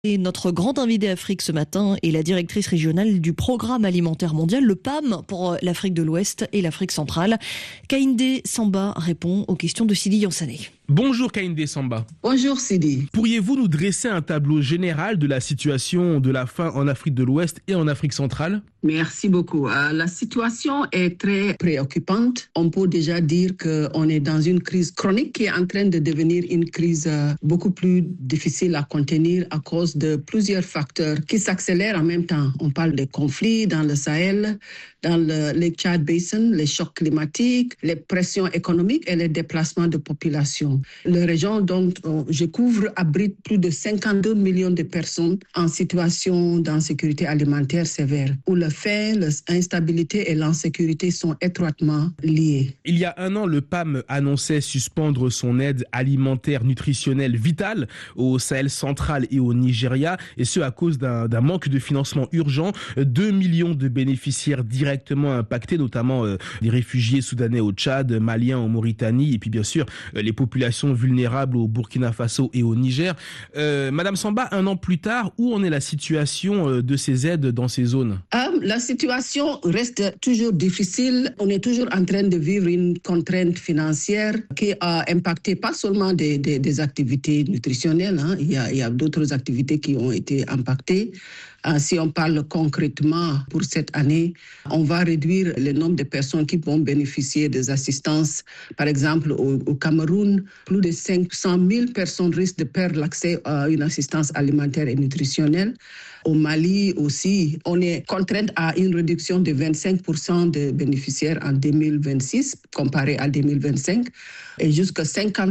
Et notre grande invitée Afrique ce matin est la directrice régionale du Programme alimentaire mondial, le PAM, pour l'Afrique de l'Ouest et l'Afrique centrale. Kehinde Samba répond aux questions de Sidi Yansané. Bonjour Kehinde Samba. Bonjour Sidi. Pourriez-vous nous dresser un tableau général de la situation de la faim en Afrique de l'Ouest et en Afrique centrale ? Merci beaucoup. La situation est très préoccupante. On peut déjà dire qu'on est dans une crise chronique qui est en train de devenir une crise beaucoup plus difficile à contenir à cause de plusieurs facteurs qui s'accélèrent en même temps. On parle des conflits dans le Sahel, dans le Lake Tchad Basin, les chocs climatiques, les pressions économiques et les déplacements de population. La région dont je couvre abrite plus de 52 millions de personnes en situation d'insécurité alimentaire sévère, où la faim, l'instabilité et l'insécurité sont étroitement liées. Il y a un an, le PAM annonçait suspendre son aide alimentaire nutritionnelle vitale au Sahel central et au Nigeria, et ce à cause d'un manque de financement urgent. 2 millions de bénéficiaires directement impactés, notamment des réfugiés soudanais au Tchad, maliens en Mauritanie, et puis bien sûr les populations vulnérables au Burkina Faso et au Niger. Madame Samba, un an plus tard, où en est la situation de ces aides dans ces zones ? La situation reste toujours difficile. On est toujours en train de vivre une contrainte financière qui a impacté pas seulement des activités nutritionnelles. Il y a d'autres activités qui ont été impactées. Si on parle concrètement pour cette année, on va réduire le nombre de personnes qui vont bénéficier des assistances. Par exemple, au Cameroun, plus de 500 000 personnes risquent de perdre l'accès à une assistance alimentaire et nutritionnelle. Au Mali aussi, on est contraint à une réduction de 25% de bénéficiaires en 2026 comparé à 2025 et jusqu'à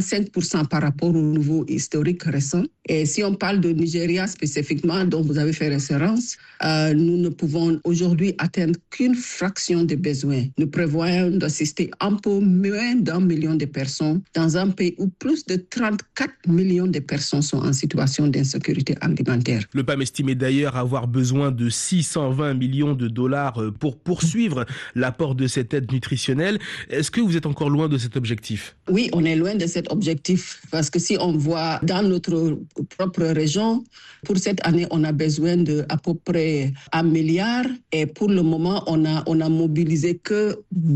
55% par rapport au niveau historique récent. Et si on parle de Nigeria spécifiquement, dont vous avez fait référence, nous ne pouvons aujourd'hui atteindre qu'une fraction des besoins. Nous prévoyons d'assister un peu moins d'1 million de personnes dans un pays où plus de 34 millions de personnes sont en situation d'insécurité alimentaire. Le PAM estimait d'ailleurs avoir besoin de 620 millions de dollars pour poursuivre l'apport de cette aide nutritionnelle. Est-ce que vous êtes encore loin de cet objectif ? Oui, on est loin de cet objectif parce que si on voit dans notre propre région, pour cette année, on a besoin de à peu près 1 milliard et pour le moment, on a mobilisé que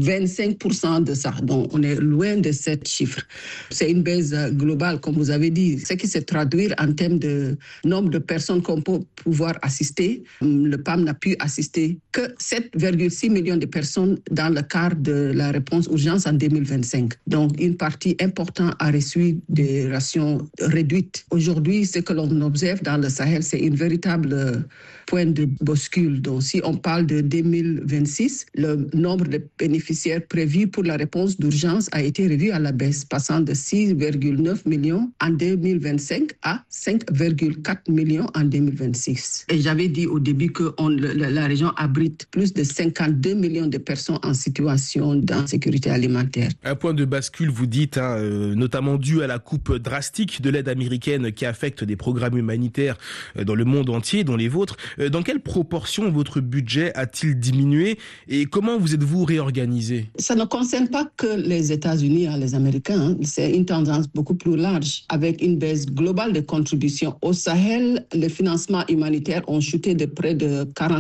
25% de ça. Donc, on est loin de ce chiffre. C'est une baisse globale, comme vous avez dit, ce qui se traduit en termes de nombre de personnes qu'on peut pouvoir assister. Le PAM n'a pu assister que 7,6 millions de personnes dans le cadre de la réponse urgence en 2025. Donc, une partie importante a reçu des rations réduites. Aujourd'hui, ce que l'on observe dans le Sahel, c'est une véritable point de bascule. Donc, si on parle de 2026, le nombre de bénéficiaires prévus pour la réponse d'urgence a été revu à la baisse, passant de 6,9 millions en 2025 à 5,4 millions en 2026. Et j'avais dit au début que la région abrite plus de 52 millions de personnes en situation d'insécurité alimentaire. Un point de bascule, vous dites, notamment dû à la coupe drastique de l'aide américaine qui affecte des programmes humanitaires dans le monde entier, dont les vôtres. Dans quelle proportion votre budget a-t-il diminué et comment vous êtes-vous réorganisé ? Ça ne concerne pas que les États-Unis, les Américains. C'est une tendance beaucoup plus large avec une baisse globale de contributions. Au Sahel, les financements humanitaires ont chuté de près de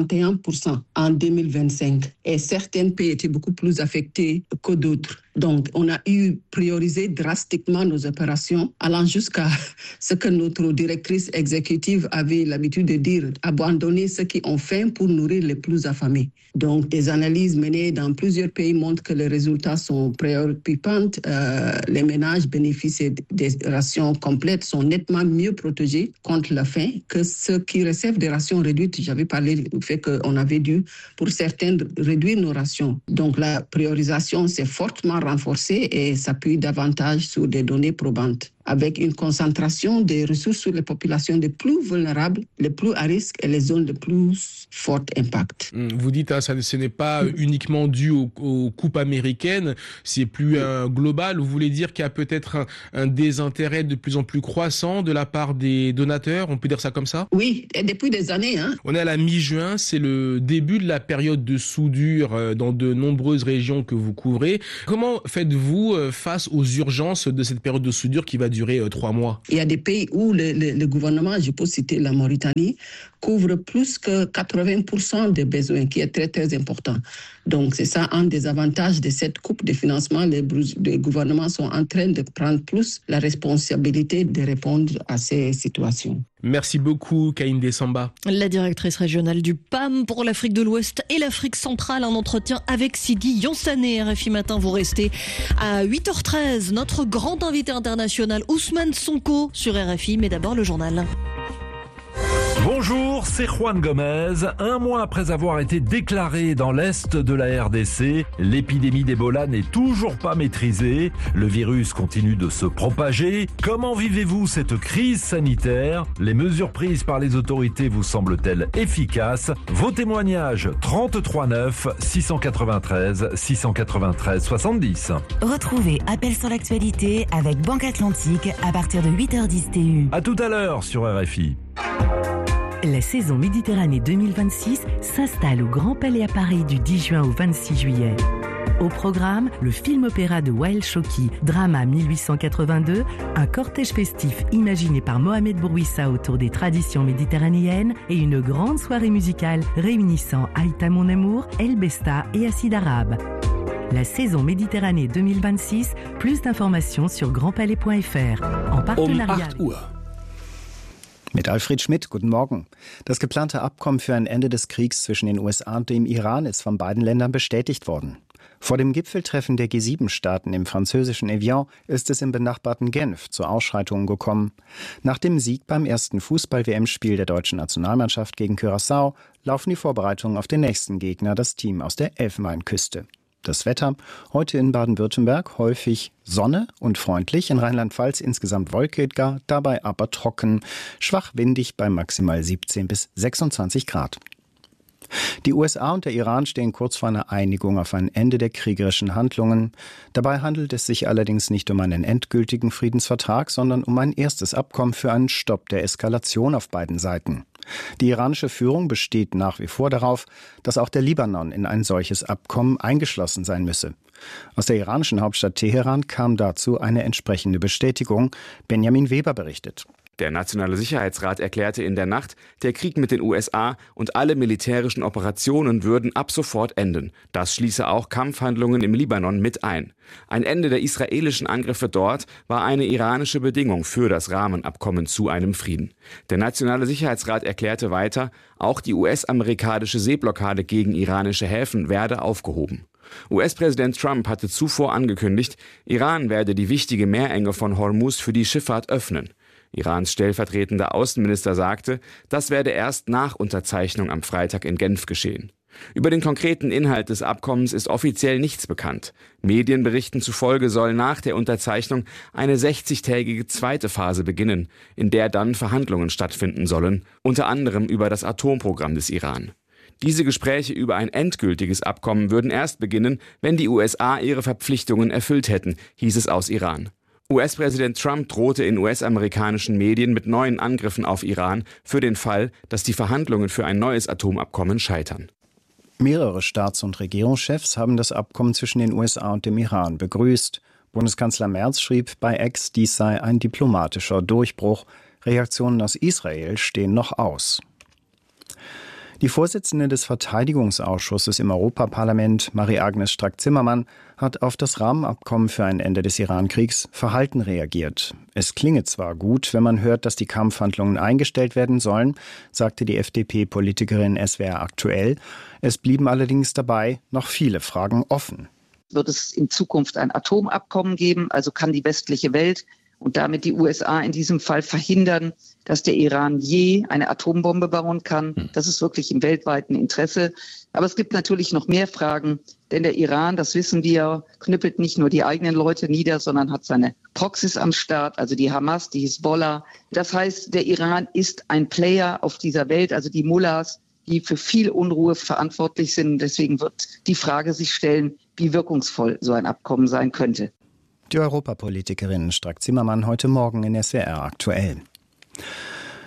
41% en 2025 et certains pays étaient beaucoup plus affectés que d'autres. Donc, on a priorisé drastiquement nos opérations, allant jusqu'à ce que notre directrice exécutive avait l'habitude de dire, abandonner ceux qui ont faim pour nourrir les plus affamés. Donc, des analyses menées dans plusieurs pays montrent que les résultats sont préoccupants. Les ménages bénéficient des rations complètes sont nettement mieux protégés contre la faim que ceux qui reçoivent des rations réduites. J'avais parlé du fait qu'on avait dû, pour certains, réduire nos rations. Donc, la priorisation s'est fortement renforcée et s'appuie davantage sur des données probantes, avec une concentration des ressources sur les populations les plus vulnérables, les plus à risque et les zones de plus fort impact. Vous dites, ce n'est pas uniquement dû aux coupes américaines, c'est plus global. Vous voulez dire qu'il y a peut-être un désintérêt de plus en plus croissant de la part des donateurs, on peut dire ça comme ça ? Oui, et depuis des années. On est à la mi-juin, c'est le début de la période de soudure dans de nombreuses régions que vous couvrez. Comment faites-vous face aux urgences de cette période de soudure qui va durer 3 mois. Il y a des pays où le gouvernement, je peux citer la Mauritanie, couvre plus que 80% des besoins, qui est très, très important. Donc, c'est ça un des avantages de cette coupe de financement. Les gouvernements sont en train de prendre plus la responsabilité de répondre à ces situations. Merci beaucoup, Kaïndé Samba. La directrice régionale du PAM pour l'Afrique de l'Ouest et l'Afrique centrale, un entretien avec Sidi Yonsané. RFI Matin, vous restez à 8h13. Notre grand invité international, Ousmane Sonko, sur RFI. Mais d'abord, le journal. Bonjour, c'est Juan Gomez. Un mois après avoir été déclaré dans l'est de la RDC, l'épidémie d'Ebola n'est toujours pas maîtrisée. Le virus continue de se propager. Comment vivez-vous cette crise sanitaire? Les mesures prises par les autorités vous semblent-elles efficaces? Vos témoignages 33 9 693 693 70. Retrouvez Appel sur l'actualité avec Banque Atlantique à partir de 8h10 TU. À tout à l'heure sur RFI. La saison Méditerranée 2026 s'installe au Grand Palais à Paris du 10 juin au 26 juillet. Au programme, le film-opéra de Wael Choki, Drama 1882, un cortège festif imaginé par Mohamed Bourouissa autour des traditions méditerranéennes et une grande soirée musicale réunissant Aïta Mon Amour, El Besta et Acide Arabe. La saison Méditerranée 2026, plus d'informations sur grandpalais.fr. En partenariat. 8 Uhr. Mit Alfred Schmidt, guten Morgen. Das geplante Abkommen für ein Ende des Kriegs zwischen den USA und dem Iran ist von beiden Ländern bestätigt worden. Vor dem Gipfeltreffen der G7-Staaten im französischen Evian ist es im benachbarten Genf zu Ausschreitungen gekommen. Nach dem Sieg beim ersten Fußball-WM-Spiel der deutschen Nationalmannschaft gegen Curaçao laufen die Vorbereitungen auf den nächsten Gegner, das Team aus der Elfenbeinküste. Das Wetter heute in Baden-Württemberg häufig Sonne und freundlich, in Rheinland-Pfalz insgesamt wolkig, dabei aber trocken, schwach windig bei maximal 17 bis 26 Grad. Die USA und der Iran stehen kurz vor einer Einigung auf ein Ende der kriegerischen Handlungen. Dabei handelt es sich allerdings nicht um einen endgültigen Friedensvertrag, sondern um ein erstes Abkommen für einen Stopp der Eskalation auf beiden Seiten. Die iranische Führung besteht nach wie vor darauf, dass auch der Libanon in ein solches Abkommen eingeschlossen sein müsse. Aus der iranischen Hauptstadt Teheran kam dazu eine entsprechende Bestätigung. Benjamin Weber berichtet. Der Nationale Sicherheitsrat erklärte in der Nacht, der Krieg mit den USA und alle militärischen Operationen würden ab sofort enden. Das schließe auch Kampfhandlungen im Libanon mit ein. Ein Ende der israelischen Angriffe dort war eine iranische Bedingung für das Rahmenabkommen zu einem Frieden. Der Nationale Sicherheitsrat erklärte weiter, auch die US-amerikanische Seeblockade gegen iranische Häfen werde aufgehoben. US-Präsident Trump hatte zuvor angekündigt, Iran werde die wichtige Meerenge von Hormuz für die Schifffahrt öffnen. Irans stellvertretender Außenminister sagte, das werde erst nach Unterzeichnung am Freitag in Genf geschehen. Über den konkreten Inhalt des Abkommens ist offiziell nichts bekannt. Medienberichten zufolge soll nach der Unterzeichnung eine 60-tägige zweite Phase beginnen, in der dann Verhandlungen stattfinden sollen, unter anderem über das Atomprogramm des Iran. Diese Gespräche über ein endgültiges Abkommen würden erst beginnen, wenn die USA ihre Verpflichtungen erfüllt hätten, hieß es aus Iran. US-Präsident Trump drohte in US-amerikanischen Medien mit neuen Angriffen auf Iran für den Fall, dass die Verhandlungen für ein neues Atomabkommen scheitern. Mehrere Staats- und Regierungschefs haben das Abkommen zwischen den USA und dem Iran begrüßt. Bundeskanzler Merz schrieb bei X, dies sei ein diplomatischer Durchbruch. Reaktionen aus Israel stehen noch aus. Die Vorsitzende des Verteidigungsausschusses im Europaparlament, Marie-Agnes Strack-Zimmermann, hat auf das Rahmenabkommen für ein Ende des Iran-Kriegs verhalten reagiert. Es klinge zwar gut, wenn man hört, dass die Kampfhandlungen eingestellt werden sollen, sagte die FDP-Politikerin SWR aktuell. Es blieben allerdings dabei noch viele Fragen offen. Wird es in Zukunft ein Atomabkommen geben? Also kann die westliche Welt und damit die USA in diesem Fall verhindern, dass der Iran je eine Atombombe bauen kann? Das ist wirklich im weltweiten Interesse. Aber es gibt natürlich noch mehr Fragen, denn der Iran, das wissen wir, knüppelt nicht nur die eigenen Leute nieder, sondern hat seine Proxys am Start, also die Hamas, die Hisbollah. Das heißt, der Iran ist ein Player auf dieser Welt, also die Mullahs, die für viel Unruhe verantwortlich sind. Deswegen wird die Frage sich stellen, wie wirkungsvoll so ein Abkommen sein könnte. Die Europapolitikerin Strack-Zimmermann heute Morgen in SWR aktuell.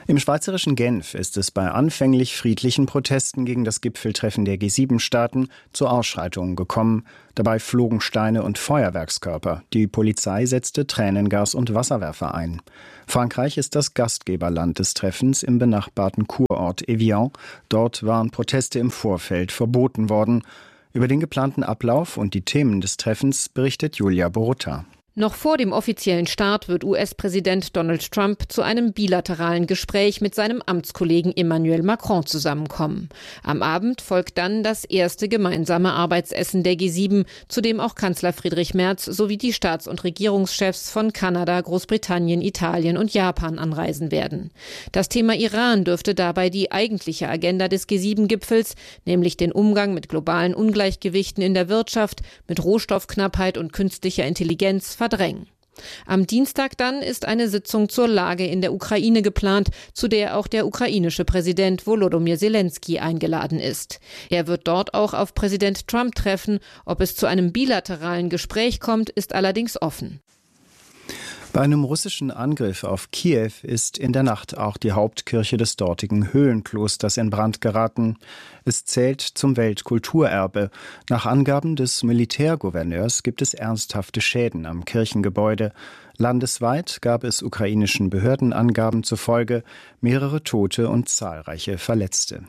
Im schweizerischen Genf ist es bei anfänglich friedlichen Protesten gegen das Gipfeltreffen der G7-Staaten zu Ausschreitungen gekommen. Dabei flogen Steine und Feuerwerkskörper. Die Polizei setzte Tränengas und Wasserwerfer ein. Frankreich ist das Gastgeberland des Treffens im benachbarten Kurort Evian. Dort waren Proteste im Vorfeld verboten worden. Über den geplanten Ablauf und die Themen des Treffens berichtet Julia Borutta. Noch vor dem offiziellen Start wird US-Präsident Donald Trump zu einem bilateralen Gespräch mit seinem Amtskollegen Emmanuel Macron zusammenkommen. Am Abend folgt dann das erste gemeinsame Arbeitsessen der G7, zu dem auch Kanzler Friedrich Merz sowie die Staats- und Regierungschefs von Kanada, Großbritannien, Italien und Japan anreisen werden. Das Thema Iran dürfte dabei die eigentliche Agenda des G7-Gipfels, nämlich den Umgang mit globalen Ungleichgewichten in der Wirtschaft, mit Rohstoffknappheit und künstlicher Intelligenz verdrängen. Am Dienstag dann ist eine Sitzung zur Lage in der Ukraine geplant, zu der auch der ukrainische Präsident Volodymyr Zelensky eingeladen ist. Er wird dort auch auf Präsident Trump treffen. Ob es zu einem bilateralen Gespräch kommt, ist allerdings offen. Bei einem russischen Angriff auf Kiew ist in der Nacht auch die Hauptkirche des dortigen Höhlenklosters in Brand geraten. Es zählt zum Weltkulturerbe. Nach Angaben des Militärgouverneurs gibt es ernsthafte Schäden am Kirchengebäude. Landesweit gab es ukrainischen Behördenangaben zufolge mehrere Tote und zahlreiche Verletzte.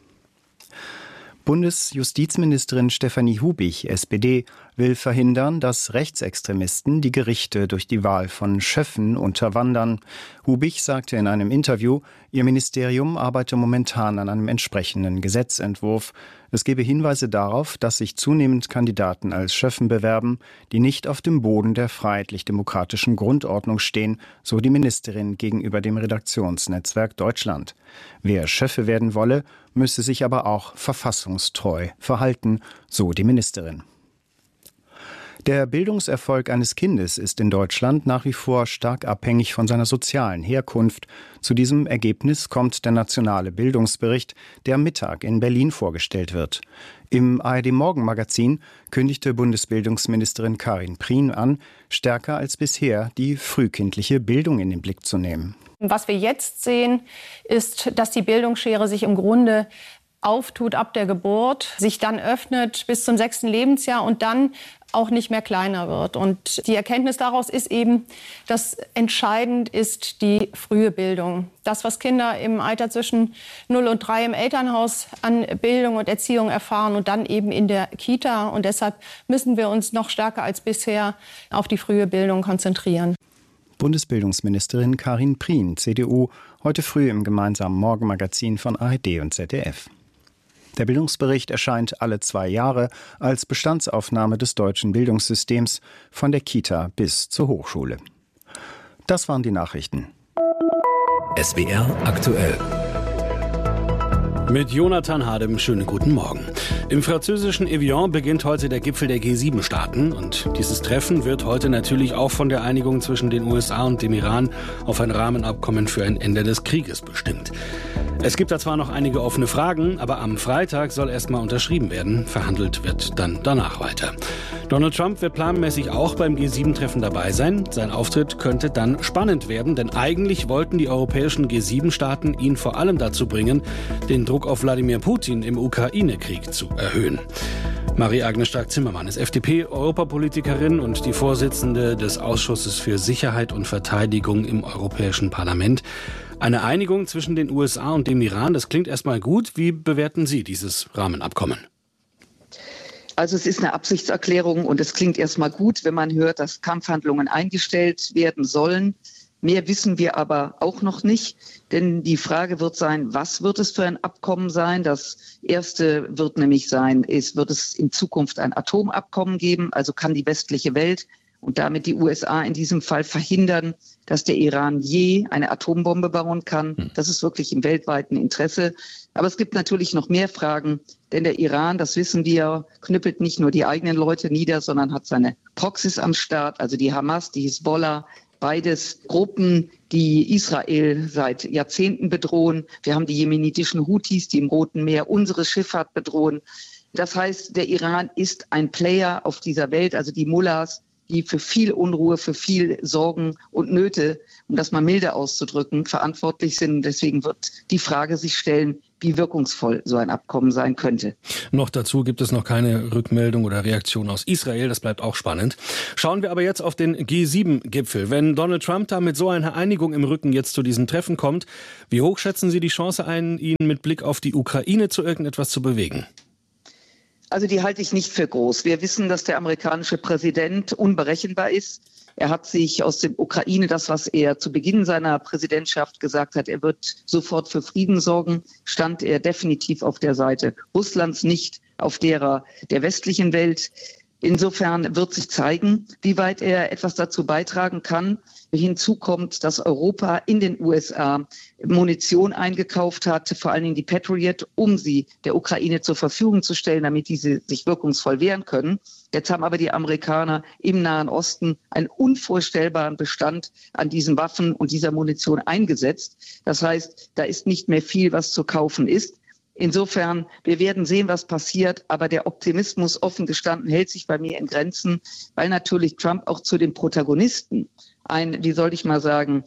Bundesjustizministerin Stefanie Hubich, SPD, will verhindern, dass Rechtsextremisten die Gerichte durch die Wahl von Schöffen unterwandern. Hubich sagte in einem Interview, ihr Ministerium arbeite momentan an einem entsprechenden Gesetzentwurf. Es gebe Hinweise darauf, dass sich zunehmend Kandidaten als Schöffen bewerben, die nicht auf dem Boden der freiheitlich-demokratischen Grundordnung stehen, so die Ministerin gegenüber dem Redaktionsnetzwerk Deutschland. Wer Schöffe werden wolle, müsse sich aber auch verfassungstreu verhalten, so die Ministerin. Der Bildungserfolg eines Kindes ist in Deutschland nach wie vor stark abhängig von seiner sozialen Herkunft. Zu diesem Ergebnis kommt der nationale Bildungsbericht, der am Mittag in Berlin vorgestellt wird. Im ARD-Morgenmagazin kündigte Bundesbildungsministerin Karin Prien an, stärker als bisher die frühkindliche Bildung in den Blick zu nehmen. Was wir jetzt sehen, ist, dass die Bildungsschere sich im Grunde auftut ab der Geburt, sich dann öffnet bis zum 6. Lebensjahr und dann auch nicht mehr kleiner wird. Und die Erkenntnis daraus ist eben, dass entscheidend ist die frühe Bildung. Das, was Kinder im Alter zwischen 0 und 3 im Elternhaus an Bildung und Erziehung erfahren und dann eben in der Kita. Und deshalb müssen wir uns noch stärker als bisher auf die frühe Bildung konzentrieren. Bundesbildungsministerin Karin Prien, CDU, heute früh im gemeinsamen Morgenmagazin von ARD und ZDF. Der Bildungsbericht erscheint alle 2 Jahre als Bestandsaufnahme des deutschen Bildungssystems von der Kita bis zur Hochschule. Das waren die Nachrichten. SWR aktuell. Mit Jonathan Hadem, schönen guten Morgen. Im französischen Evian beginnt heute der Gipfel der G7-Staaten und dieses Treffen wird heute natürlich auch von der Einigung zwischen den USA und dem Iran auf ein Rahmenabkommen für ein Ende des Krieges bestimmt. Es gibt da zwar noch einige offene Fragen, aber am Freitag soll erstmal unterschrieben werden. Verhandelt wird dann danach weiter. Donald Trump wird planmäßig auch beim G7-Treffen dabei sein. Sein Auftritt könnte dann spannend werden, denn eigentlich wollten die europäischen G7-Staaten ihn vor allem dazu bringen, den Druck auf Wladimir Putin im Ukraine-Krieg zu erhöhen. Marie-Agnes Strack-Zimmermann ist FDP-Europapolitikerin und die Vorsitzende des Ausschusses für Sicherheit und Verteidigung im Europäischen Parlament. Eine Einigung zwischen den USA und dem Iran, das klingt erstmal gut. Wie bewerten Sie dieses Rahmenabkommen? Also es ist eine Absichtserklärung und es klingt erstmal gut, wenn man hört, dass Kampfhandlungen eingestellt werden sollen. Mehr wissen wir aber auch noch nicht, denn die Frage wird sein, was wird es für ein Abkommen sein? Das erste wird nämlich sein, wird es in Zukunft ein Atomabkommen geben? Also kann die westliche Welt und damit die USA in diesem Fall verhindern, dass der Iran je eine Atombombe bauen kann? Das ist wirklich im weltweiten Interesse. Aber es gibt natürlich noch mehr Fragen, denn der Iran, das wissen wir, knüppelt nicht nur die eigenen Leute nieder, sondern hat seine Proxys am Start, also die Hamas, die Hisbollah, beides Gruppen, die Israel seit Jahrzehnten bedrohen. Wir haben die jemenitischen Houthis, die im Roten Meer unsere Schifffahrt bedrohen. Das heißt, der Iran ist ein Player auf dieser Welt, also die Mullahs, die für viel Unruhe, für viel Sorgen und Nöte, um das mal milde auszudrücken, verantwortlich sind. Deswegen wird die Frage sich stellen, wie wirkungsvoll so ein Abkommen sein könnte. Noch dazu gibt es noch keine Rückmeldung oder Reaktion aus Israel. Das bleibt auch spannend. Schauen wir aber jetzt auf den G7-Gipfel. Wenn Donald Trump da mit so einer Einigung im Rücken jetzt zu diesem Treffen kommt, wie hoch schätzen Sie die Chance ein, ihn mit Blick auf die Ukraine zu irgendetwas zu bewegen? Also die halte ich nicht für groß. Wir wissen, dass der amerikanische Präsident unberechenbar ist. Er hat sich aus der Ukraine, das, was er zu Beginn seiner Präsidentschaft gesagt hat, er wird sofort für Frieden sorgen, stand er definitiv auf der Seite Russlands, nicht auf derer der westlichen Welt. Insofern wird sich zeigen, wie weit er etwas dazu beitragen kann. Hinzu kommt, dass Europa in den USA Munition eingekauft hat, vor allen Dingen die Patriot, um sie der Ukraine zur Verfügung zu stellen, damit diese sich wirkungsvoll wehren können. Jetzt haben aber die Amerikaner im Nahen Osten einen unvorstellbaren Bestand an diesen Waffen und dieser Munition eingesetzt. Das heißt, da ist nicht mehr viel, was zu kaufen ist. Insofern, wir werden sehen, was passiert, aber der Optimismus, offen gestanden, hält sich bei mir in Grenzen, weil natürlich Trump auch zu den Protagonisten ein, wie soll ich mal sagen,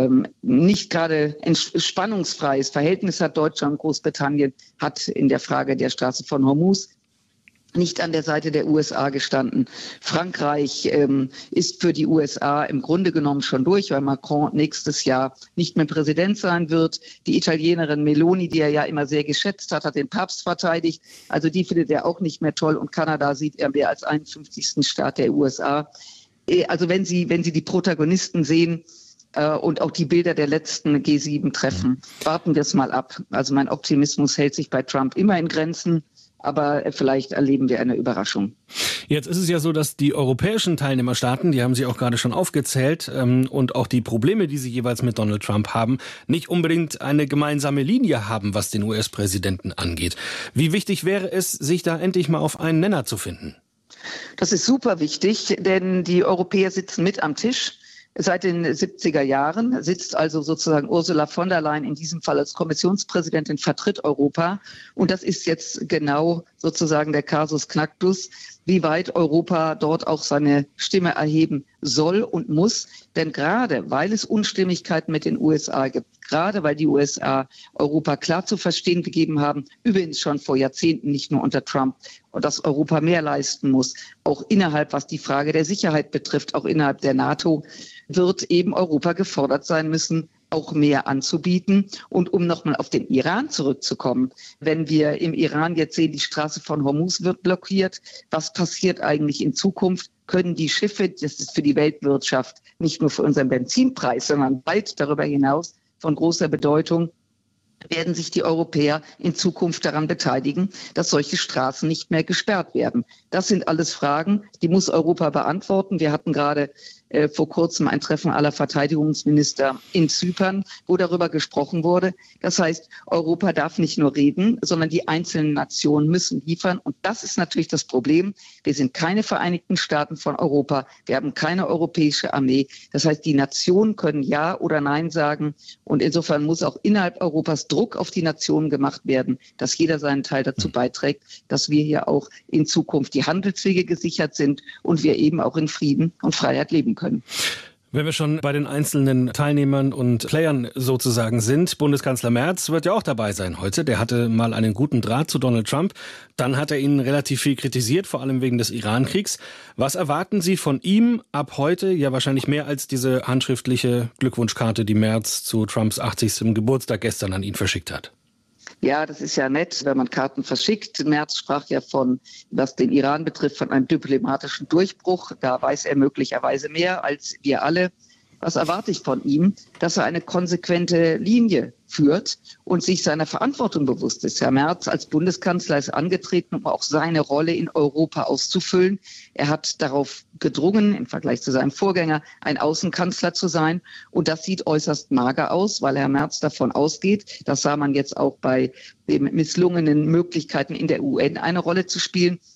nicht gerade spannungsfreies Verhältnis hat. Deutschland und Großbritannien hat in der Frage der Straße von Hormuz nicht an der Seite der USA gestanden. Frankreich ist für die USA im Grunde genommen schon durch, weil Macron nächstes Jahr nicht mehr Präsident sein wird. Die Italienerin Meloni, die er ja immer sehr geschätzt hat, hat den Papst verteidigt. Also die findet er auch nicht mehr toll. Und Kanada sieht er mehr als 51. Staat der USA. Also wenn Sie die Protagonisten sehen, und auch die Bilder der letzten G7-Treffen, warten wir es mal ab. Also mein Optimismus hält sich bei Trump immer in Grenzen. Aber vielleicht erleben wir eine Überraschung. Jetzt ist es ja so, dass die europäischen Teilnehmerstaaten, die haben Sie auch gerade schon aufgezählt, und auch die Probleme, die sie jeweils mit Donald Trump haben, nicht unbedingt eine gemeinsame Linie haben, was den US-Präsidenten angeht. Wie wichtig wäre es, sich da endlich mal auf einen Nenner zu finden? Das ist super wichtig, denn die Europäer sitzen mit am Tisch. Seit den 70er Jahren sitzt also sozusagen Ursula von der Leyen in diesem Fall als Kommissionspräsidentin, vertritt Europa. Und das ist jetzt genau sozusagen der Kasus Knacktus, wie weit Europa dort auch seine Stimme erheben soll und muss. Denn gerade weil es Unstimmigkeiten mit den USA gibt, gerade weil die USA Europa klar zu verstehen gegeben haben, übrigens schon vor Jahrzehnten, nicht nur unter Trump, dass Europa mehr leisten muss, auch innerhalb, was die Frage der Sicherheit betrifft, auch innerhalb der NATO, wird eben Europa gefordert sein müssen, auch mehr anzubieten. Und um nochmal auf den Iran zurückzukommen, wenn wir im Iran jetzt sehen, die Straße von Hormuz wird blockiert, was passiert eigentlich in Zukunft? Können die Schiffe, das ist für die Weltwirtschaft, nicht nur für unseren Benzinpreis, sondern weit darüber hinaus von großer Bedeutung, werden sich die Europäer in Zukunft daran beteiligen, dass solche Straßen nicht mehr gesperrt werden. Das sind alles Fragen, die muss Europa beantworten. Wir hatten gerade vor kurzem ein Treffen aller Verteidigungsminister in Zypern, wo darüber gesprochen wurde. Das heißt, Europa darf nicht nur reden, sondern die einzelnen Nationen müssen liefern. Und das ist natürlich das Problem. Wir sind keine Vereinigten Staaten von Europa. Wir haben keine europäische Armee. Das heißt, die Nationen können Ja oder Nein sagen. Und insofern muss auch innerhalb Europas Druck auf die Nationen gemacht werden, dass jeder seinen Teil dazu beiträgt, dass wir hier auch in Zukunft die Handelswege gesichert sind und wir eben auch in Frieden und Freiheit leben können. Wenn wir schon bei den einzelnen Teilnehmern und Playern sozusagen sind, Bundeskanzler Merz wird ja auch dabei sein heute. Der hatte mal einen guten Draht zu Donald Trump. Dann hat er ihn relativ viel kritisiert, vor allem wegen des Iran-Kriegs. Was erwarten Sie von ihm ab heute? Ja, wahrscheinlich mehr als diese handschriftliche Glückwunschkarte, die Merz zu Trumps 80. Geburtstag gestern an ihn verschickt hat. Ja, das ist ja nett, wenn man Karten verschickt. Merz sprach ja von, was den Iran betrifft, von einem diplomatischen Durchbruch. Da weiß er möglicherweise mehr als wir alle. Was erwarte ich von ihm? Dass er eine konsequente Linie führt und sich seiner Verantwortung bewusst ist. Herr Merz als Bundeskanzler ist angetreten, um auch seine Rolle in Europa auszufüllen. Er hat darauf gedrungen, im Vergleich zu seinem Vorgänger, ein Außenkanzler zu sein. Und das sieht äußerst mager aus, weil Herr Merz davon ausgeht, das sah man jetzt auch bei den misslungenen Möglichkeiten in der UN eine Rolle zu spielen,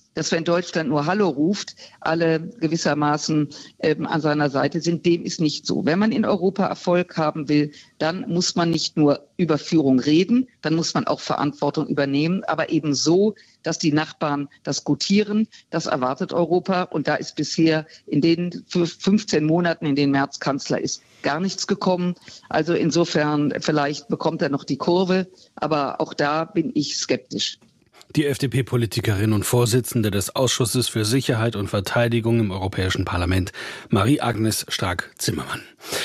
dass wenn Deutschland nur Hallo ruft, alle gewissermaßen an seiner Seite sind. Dem ist nicht so. Wenn man in Europa Erfolg haben will, dann muss man nicht nur über Führung reden, dann muss man auch Verantwortung übernehmen, aber eben so, dass die Nachbarn das gutieren. Das erwartet Europa. Und da ist bisher in den 15 Monaten, in denen Merz Kanzler ist, gar nichts gekommen. Also insofern, vielleicht bekommt er noch die Kurve, aber auch da bin ich skeptisch. Die FDP-Politikerin und Vorsitzende des Ausschusses für Sicherheit und Verteidigung im Europäischen Parlament, Marie-Agnes Strack-Zimmermann.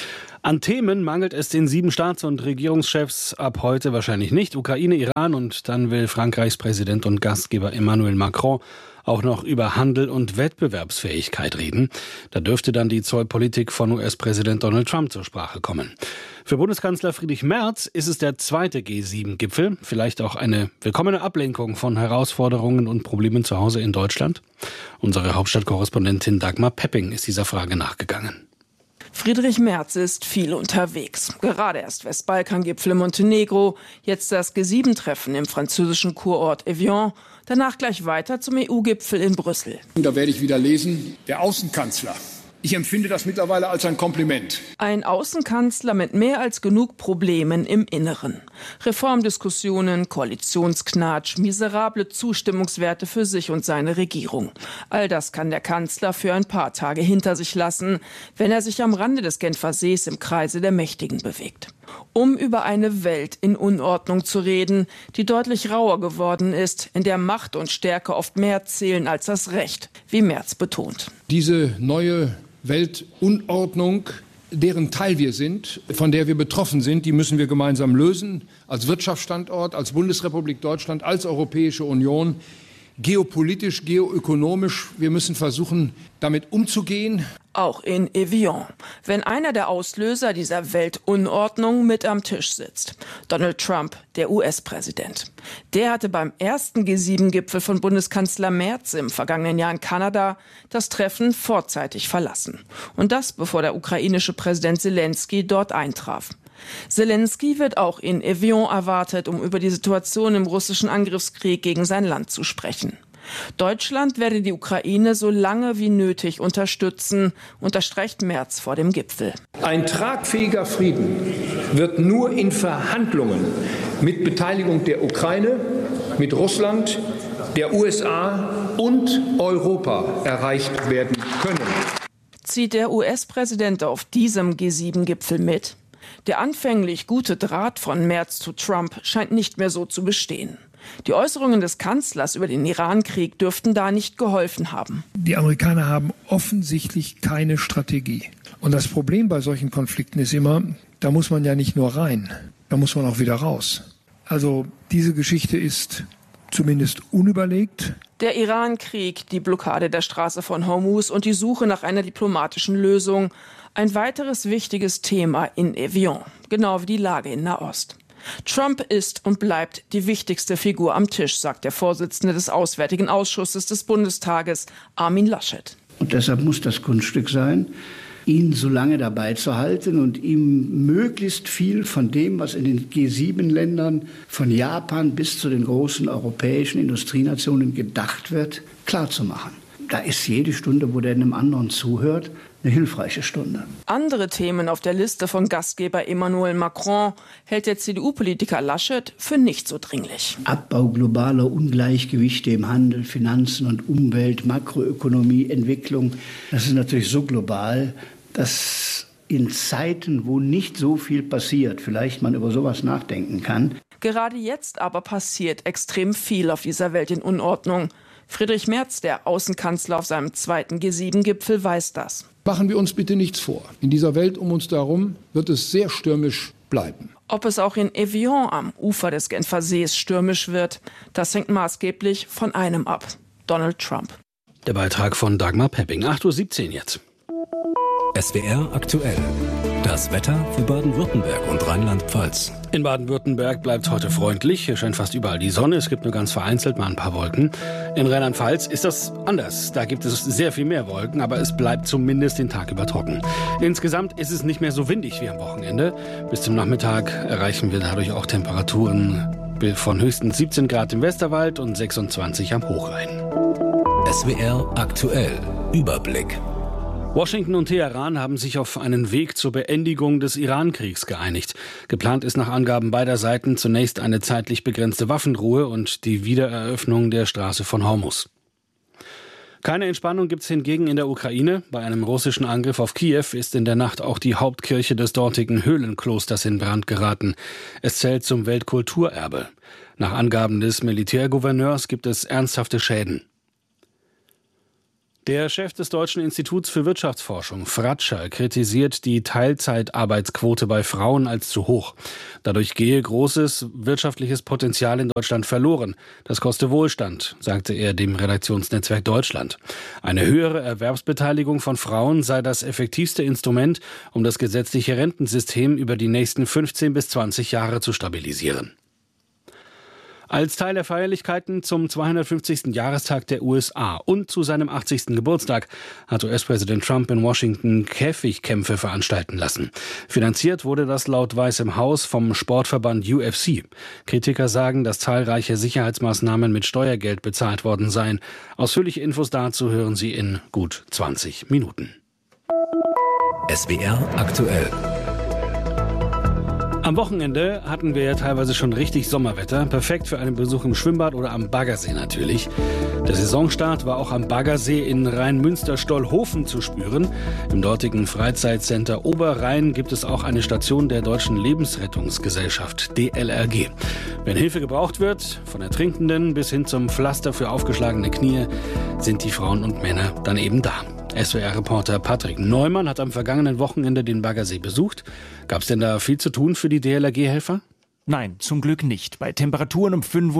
An Themen mangelt es den 7 Staats- und Regierungschefs ab heute wahrscheinlich nicht. Ukraine, Iran und dann will Frankreichs Präsident und Gastgeber Emmanuel Macron auch noch über Handel und Wettbewerbsfähigkeit reden. Da dürfte dann die Zollpolitik von US-Präsident Donald Trump zur Sprache kommen. Für Bundeskanzler Friedrich Merz ist es der zweite G7-Gipfel. Vielleicht auch eine willkommene Ablenkung von Herausforderungen und Problemen zu Hause in Deutschland? Unsere Hauptstadtkorrespondentin Dagmar Pepping ist dieser Frage nachgegangen. Friedrich Merz ist viel unterwegs. Gerade erst Westbalkan-Gipfel in Montenegro, jetzt das G7-Treffen im französischen Kurort Evian, danach gleich weiter zum EU-Gipfel in Brüssel. Da werde ich wieder lesen, der Außenkanzler. Ich empfinde das mittlerweile als ein Kompliment. Ein Außenkanzler mit mehr als genug Problemen im Inneren. Reformdiskussionen, Koalitionsknatsch, miserable Zustimmungswerte für sich und seine Regierung. All das kann der Kanzler für ein paar Tage hinter sich lassen, wenn er sich am Rande des Genfer Sees im Kreise der Mächtigen bewegt. Um über eine Welt in Unordnung zu reden, die deutlich rauer geworden ist, in der Macht und Stärke oft mehr zählen als das Recht, wie Merz betont. Diese neue Weltunordnung, deren Teil wir sind, von der wir betroffen sind, die müssen wir gemeinsam lösen, als Wirtschaftsstandort, als Bundesrepublik Deutschland, als Europäische Union, geopolitisch, geoökonomisch. Wir müssen versuchen, damit umzugehen. Auch in Evian, wenn einer der Auslöser dieser Weltunordnung mit am Tisch sitzt. Donald Trump, der US-Präsident. Der hatte beim ersten G7-Gipfel von Bundeskanzler Merz im vergangenen Jahr in Kanada das Treffen vorzeitig verlassen. Und das, bevor der ukrainische Präsident Zelensky dort eintraf. Zelensky wird auch in Evian erwartet, um über die Situation im russischen Angriffskrieg gegen sein Land zu sprechen. Deutschland werde die Ukraine so lange wie nötig unterstützen, unterstreicht Merz vor dem Gipfel. Ein tragfähiger Frieden wird nur in Verhandlungen mit Beteiligung der Ukraine, mit Russland, der USA und Europa erreicht werden können. Zieht der US-Präsident auf diesem G7-Gipfel mit? Der anfänglich gute Draht von Merz zu Trump scheint nicht mehr so zu bestehen. Die Äußerungen des Kanzlers über den Iran-Krieg dürften da nicht geholfen haben. Die Amerikaner haben offensichtlich keine Strategie. Und das Problem bei solchen Konflikten ist immer, da muss man ja nicht nur rein, da muss man auch wieder raus. Also diese Geschichte ist zumindest unüberlegt. Der Iran-Krieg, die Blockade der Straße von Hormuz und die Suche nach einer diplomatischen Lösung. Ein weiteres wichtiges Thema in Evian, genau wie die Lage in Nahost. Trump ist und bleibt die wichtigste Figur am Tisch, sagt der Vorsitzende des Auswärtigen Ausschusses des Bundestages, Armin Laschet. Und deshalb muss das Kunststück sein, ihn so lange dabei zu halten und ihm möglichst viel von dem, was in den G7-Ländern von Japan bis zu den großen europäischen Industrienationen gedacht wird, klarzumachen. Da ist jede Stunde, wo der einem anderen zuhört, eine hilfreiche Stunde. Andere Themen auf der Liste von Gastgeber Emmanuel Macron hält der CDU-Politiker Laschet für nicht so dringlich. Abbau globaler Ungleichgewichte im Handel, Finanzen und Umwelt, Makroökonomie, Entwicklung. Das ist natürlich so global, dass in Zeiten, wo nicht so viel passiert, vielleicht man über sowas nachdenken kann. Gerade jetzt aber passiert extrem viel auf dieser Welt in Unordnung. Friedrich Merz, der Außenkanzler auf seinem zweiten G7-Gipfel, weiß das. Machen wir uns bitte nichts vor. In dieser Welt um uns herum wird es sehr stürmisch bleiben. Ob es auch in Evian am Ufer des Genfer Sees stürmisch wird, das hängt maßgeblich von einem ab: Donald Trump. Der Beitrag von Dagmar Pepping, 8:17 Uhr jetzt. SWR aktuell. Das Wetter für Baden-Württemberg und Rheinland-Pfalz. In Baden-Württemberg bleibt heute freundlich. Hier scheint fast überall die Sonne. Es gibt nur ganz vereinzelt mal ein paar Wolken. In Rheinland-Pfalz ist das anders. Da gibt es sehr viel mehr Wolken, aber es bleibt zumindest den Tag über trocken. Insgesamt ist es nicht mehr so windig wie am Wochenende. Bis zum Nachmittag erreichen wir dadurch auch Temperaturen von höchstens 17 Grad im Westerwald und 26 am Hochrhein. SWR aktuell Überblick. Washington und Teheran haben sich auf einen Weg zur Beendigung des Iran-Kriegs geeinigt. Geplant ist nach Angaben beider Seiten zunächst eine zeitlich begrenzte Waffenruhe und die Wiedereröffnung der Straße von Hormuz. Keine Entspannung gibt es hingegen in der Ukraine. Bei einem russischen Angriff auf Kiew ist in der Nacht auch die Hauptkirche des dortigen Höhlenklosters in Brand geraten. Es zählt zum Weltkulturerbe. Nach Angaben des Militärgouverneurs gibt es ernsthafte Schäden. Der Chef des Deutschen Instituts für Wirtschaftsforschung, Fratscher, kritisiert die Teilzeitarbeitsquote bei Frauen als zu hoch. Dadurch gehe großes wirtschaftliches Potenzial in Deutschland verloren. Das koste Wohlstand, sagte er dem Redaktionsnetzwerk Deutschland. Eine höhere Erwerbsbeteiligung von Frauen sei das effektivste Instrument, um das gesetzliche Rentensystem über die nächsten 15 bis 20 Jahre zu stabilisieren. Als Teil der Feierlichkeiten zum 250. Jahrestag der USA und zu seinem 80. Geburtstag hat US-Präsident Trump in Washington Käfigkämpfe veranstalten lassen. Finanziert wurde das laut Weißem Haus vom Sportverband UFC. Kritiker sagen, dass zahlreiche Sicherheitsmaßnahmen mit Steuergeld bezahlt worden seien. Ausführliche Infos dazu hören Sie in gut 20 Minuten. SWR aktuell. Am Wochenende hatten wir ja teilweise schon richtig Sommerwetter, perfekt für einen Besuch im Schwimmbad oder am Baggersee natürlich. Der Saisonstart war auch am Baggersee in Rheinmünster-Stollhofen zu spüren. Im dortigen Freizeitcenter Oberrhein gibt es auch eine Station der Deutschen Lebensrettungsgesellschaft, DLRG. Wenn Hilfe gebraucht wird, von Ertrinkenden bis hin zum Pflaster für aufgeschlagene Knie, sind die Frauen und Männer dann eben da. SWR-Reporter Patrick Neumann hat am vergangenen Wochenende den Baggersee besucht. Gab es denn da viel zu tun für die DLRG-Helfer? Nein, zum Glück nicht. Bei Temperaturen um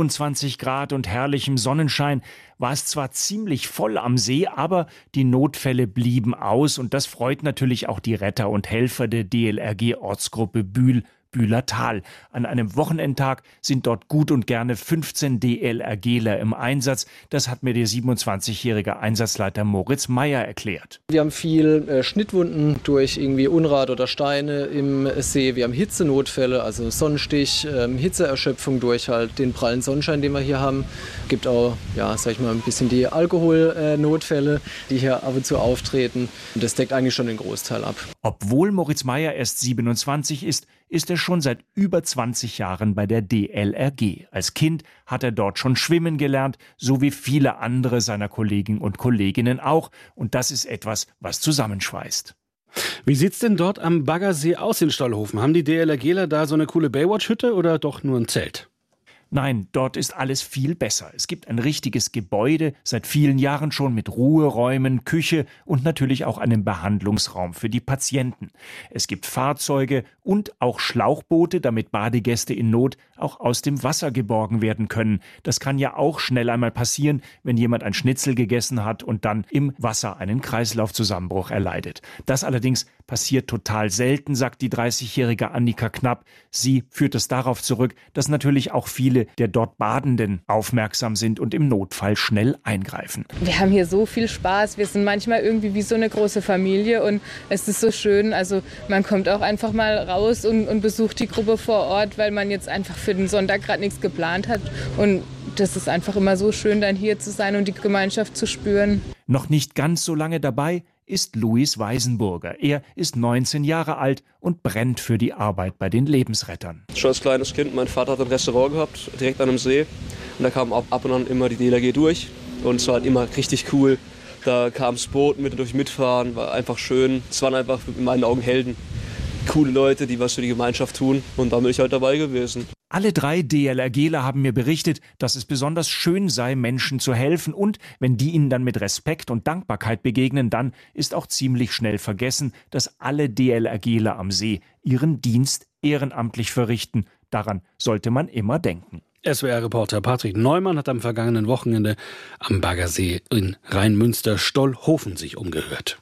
25 Grad und herrlichem Sonnenschein war es zwar ziemlich voll am See, aber die Notfälle blieben aus und das freut natürlich auch die Retter und Helfer der DLRG-Ortsgruppe Bühler Tal. An einem Wochenendtag sind dort gut und gerne 15 DLRGler im Einsatz. Das hat mir der 27-jährige Einsatzleiter Moritz Meyer erklärt. Wir haben viel Schnittwunden durch irgendwie Unrat oder Steine im See. Wir haben Hitzenotfälle, also Sonnenstich, Hitzeerschöpfung durch halt den prallen Sonnenschein, den wir hier haben. Es gibt auch, ein bisschen die Alkoholnotfälle, die hier ab und zu auftreten. Und das deckt eigentlich schon den Großteil ab. Obwohl Moritz Meyer erst 27 ist er schon seit über 20 Jahren bei der DLRG. Als Kind hat er dort schon schwimmen gelernt, so wie viele andere seiner Kolleginnen und Kolleginnen auch. Und das ist etwas, was zusammenschweißt. Wie sieht's denn dort am Baggersee aus in Stollhofen? Haben die DLRGler da so eine coole Baywatch-Hütte oder doch nur ein Zelt? Nein, dort ist alles viel besser. Es gibt ein richtiges Gebäude, seit vielen Jahren schon mit Ruheräumen, Küche und natürlich auch einem Behandlungsraum für die Patienten. Es gibt Fahrzeuge und auch Schlauchboote, damit Badegäste in Not auch aus dem Wasser geborgen werden können. Das kann ja auch schnell einmal passieren, wenn jemand ein Schnitzel gegessen hat und dann im Wasser einen Kreislaufzusammenbruch erleidet. Das allerdings passiert total selten, sagt die 30-jährige Annika Knapp. Sie führt es darauf zurück, dass natürlich auch viele der dort Badenden aufmerksam sind und im Notfall schnell eingreifen. Wir haben hier so viel Spaß. Wir sind manchmal irgendwie wie so eine große Familie und es ist so schön. Also man kommt auch einfach mal raus und besucht die Gruppe vor Ort, weil man jetzt einfach für den Sonntag gerade nichts geplant hat. Und das ist einfach immer so schön, dann hier zu sein und die Gemeinschaft zu spüren. Noch nicht ganz so lange dabei ist Luis Weisenburger. Er ist 19 Jahre alt und brennt für die Arbeit bei den Lebensrettern. Schon als kleines Kind, mein Vater hat ein Restaurant gehabt, direkt an einem See. Und da kam ab und an immer die DLRG durch. Und es war halt immer richtig cool. Da kam das Boot mitfahren, war einfach schön. Es waren einfach in meinen Augen Helden. Coole Leute, die was für die Gemeinschaft tun. Und da bin ich halt dabei gewesen. Alle 3 DLRGler haben mir berichtet, dass es besonders schön sei, Menschen zu helfen. Und wenn die ihnen dann mit Respekt und Dankbarkeit begegnen, dann ist auch ziemlich schnell vergessen, dass alle DLRGler am See ihren Dienst ehrenamtlich verrichten. Daran sollte man immer denken. SWR-Reporter Patrick Neumann hat am vergangenen Wochenende am Baggersee in Rheinmünster-Stollhofen sich umgehört.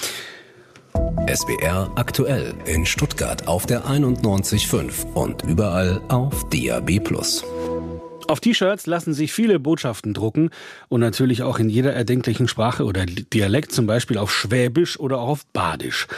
SWR aktuell in Stuttgart auf der 91.5 und überall auf DAB+. Auf T-Shirts lassen sich viele Botschaften drucken und natürlich auch in jeder erdenklichen Sprache oder Dialekt, zum Beispiel auf Schwäbisch oder auch auf Badisch.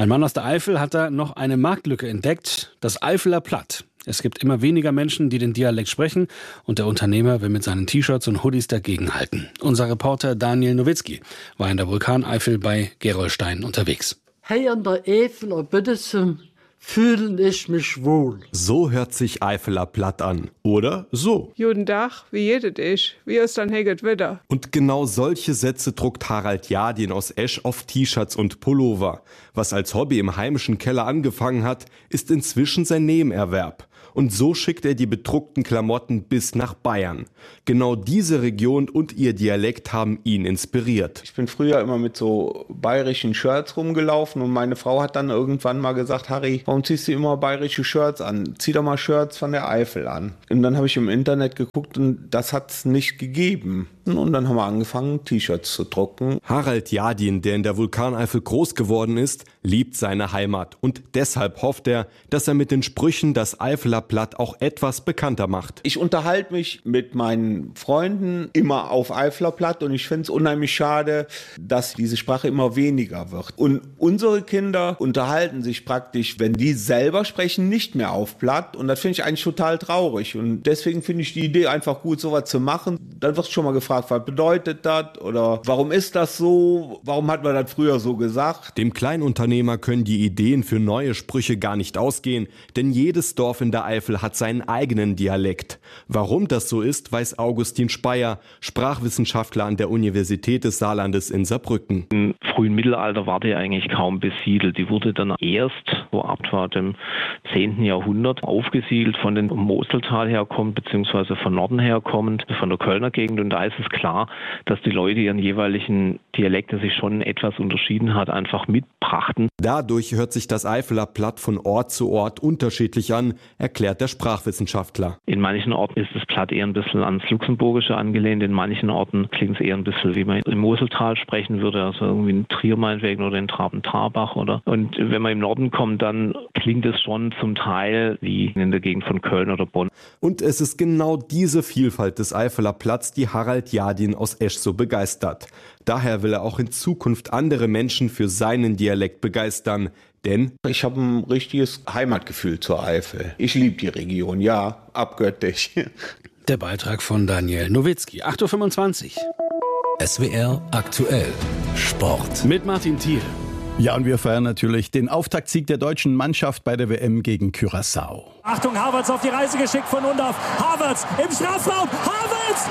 Ein Mann aus der Eifel hat da noch eine Marktlücke entdeckt, das Eifeler Platt. Es gibt immer weniger Menschen, die den Dialekt sprechen und der Unternehmer will mit seinen T-Shirts und Hoodies dagegenhalten. Unser Reporter Daniel Nowitzki war in der Vulkaneifel bei Gerolstein unterwegs. Hey, an der Eifeler Büdesem fühle ich mich wohl. So hört sich Eifeler Platt an. Oder so. Jeden Tag, wie jedes ich. Wie ist dann heget wieder? Und genau solche Sätze druckt Harald Jardin aus Esch auf T-Shirts und Pullover. Was als Hobby im heimischen Keller angefangen hat, ist inzwischen sein Nebenerwerb. Und so schickt er die bedruckten Klamotten bis nach Bayern. Genau diese Region und ihr Dialekt haben ihn inspiriert. Ich bin früher immer mit so bayerischen Shirts rumgelaufen und meine Frau hat dann irgendwann mal gesagt, Harry, warum ziehst du immer bayerische Shirts an? Zieh doch mal Shirts von der Eifel an. Und dann habe ich im Internet geguckt und das hat es nicht gegeben. Und dann haben wir angefangen, T-Shirts zu drucken. Harald Jardin, der in der Vulkaneifel groß geworden ist, liebt seine Heimat. Und deshalb hofft er, dass er mit den Sprüchen das Eifeler Platt auch etwas bekannter macht. Ich unterhalte mich mit meinen Freunden immer auf Eifeler Platt und ich finde es unheimlich schade, dass diese Sprache immer weniger wird. Und unsere Kinder unterhalten sich praktisch, wenn die selber sprechen, nicht mehr auf Platt. Und das finde ich eigentlich total traurig. Und deswegen finde ich die Idee einfach gut, sowas zu machen. Dann wird schon mal gefragt, was bedeutet das oder warum ist das so? Warum hat man das früher so gesagt? Dem Kleinunternehmer können die Ideen für neue Sprüche gar nicht ausgehen, denn jedes Dorf in der Eifel hat seinen eigenen Dialekt. Warum das so ist, weiß Augustin Speyer, Sprachwissenschaftler an der Universität des Saarlandes in Saarbrücken. Im frühen Mittelalter war die eigentlich kaum besiedelt. Die wurde dann erst ab dem 10. Jahrhundert aufgesiedelt, von den Moseltal herkommt, beziehungsweise von Norden herkommend, von der Kölner Gegend. Und da ist es klar, dass die Leute ihren jeweiligen Dialekt, der sich schon etwas unterschieden hat, einfach mitbrachten. Dadurch hört sich das Eifeler Platt von Ort zu Ort unterschiedlich an, erklärt der Sprachwissenschaftler. In manchen Orten ist das Platt eher ein bisschen ans Luxemburgische angelehnt, in manchen Orten klingt es eher ein bisschen, wie man im Moseltal sprechen würde, also irgendwie in Trier meinetwegen oder in Traben-Trarbach oder. Und wenn man im Norden kommt, dann klingt es schon zum Teil wie in der Gegend von Köln oder Bonn. Und es ist genau diese Vielfalt des Eifeler Platts, die Harald Jardin aus Esch so begeistert. Daher will er auch in Zukunft andere Menschen für seinen Dialekt begeistern. Denn ich habe ein richtiges Heimatgefühl zur Eifel. Ich liebe die Region, ja, abgöttisch. Der Beitrag von Daniel Nowitzki, 8.25 Uhr. SWR aktuell Sport. Mit Martin Thiel. Ja, und wir feiern natürlich den Auftaktsieg der deutschen Mannschaft bei der WM gegen Curaçao. Achtung, Havertz auf die Reise geschickt von Undorf. Havertz im Strafraum. Havertz!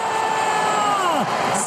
Ja!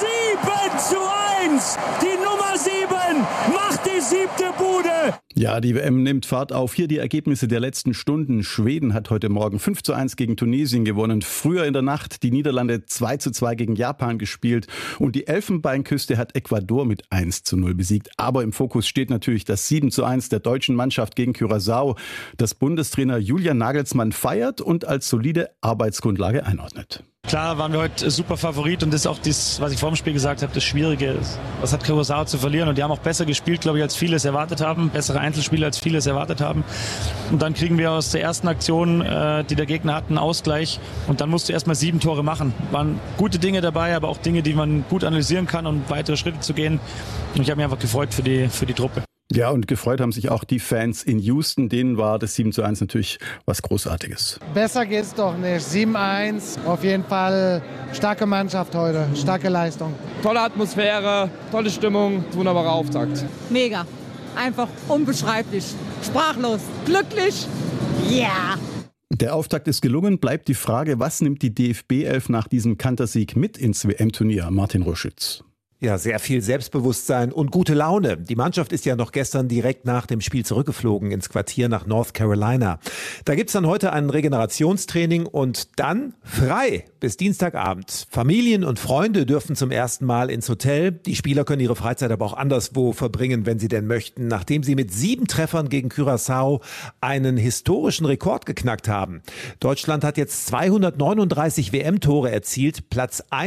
7:1. Die Nummer 7 macht die 7. Bude. Ja, die WM nimmt Fahrt auf. Hier die Ergebnisse der letzten Stunden. Schweden hat heute Morgen 5:1 gegen Tunesien gewonnen. Früher in der Nacht die Niederlande 2:2 gegen Japan gespielt. Und die Elfenbeinküste hat Ecuador mit 1:0 besiegt. Aber im Fokus steht natürlich das 7:1 der deutschen Mannschaft gegen Curaçao, das Bundestrainer Julian Nagelsmann feiert und als solide Arbeitsgrundlage einordnet. Klar waren wir heute super Favorit und das ist auch das, was ich vor dem Spiel gesagt habe, das Schwierige ist. Was hat Curaçao zu verlieren? Und die haben auch besser gespielt, glaube ich, als viele es erwartet haben. Bessere Einzelspiele, als viele es erwartet haben. Und dann kriegen wir aus der ersten Aktion, die der Gegner hat, einen Ausgleich. Und dann musst du erstmal 7 Tore machen. Waren gute Dinge dabei, aber auch Dinge, die man gut analysieren kann, um weitere Schritte zu gehen. Und ich habe mich einfach gefreut für die Truppe. Ja, und gefreut haben sich auch die Fans in Houston. Denen war das 7:1 natürlich was Großartiges. Besser geht's doch nicht. 7:1, auf jeden Fall starke Mannschaft heute, starke Leistung. Tolle Atmosphäre, tolle Stimmung, wunderbarer Auftakt. Mega, einfach unbeschreiblich, sprachlos, glücklich, ja! Yeah. Der Auftakt ist gelungen, bleibt die Frage, was nimmt die DFB-11 nach diesem Kantersieg mit ins WM-Turnier? Martin Ruschitz. Ja, sehr viel Selbstbewusstsein und gute Laune. Die Mannschaft ist ja noch gestern direkt nach dem Spiel zurückgeflogen ins Quartier nach North Carolina. Da gibt's dann heute ein Regenerationstraining und dann frei bis Dienstagabend. Familien und Freunde dürfen zum ersten Mal ins Hotel. Die Spieler können ihre Freizeit aber auch anderswo verbringen, wenn sie denn möchten, nachdem sie mit 7 Treffern gegen Curaçao einen historischen Rekord geknackt haben. Deutschland hat jetzt 239 WM-Tore erzielt, Platz 1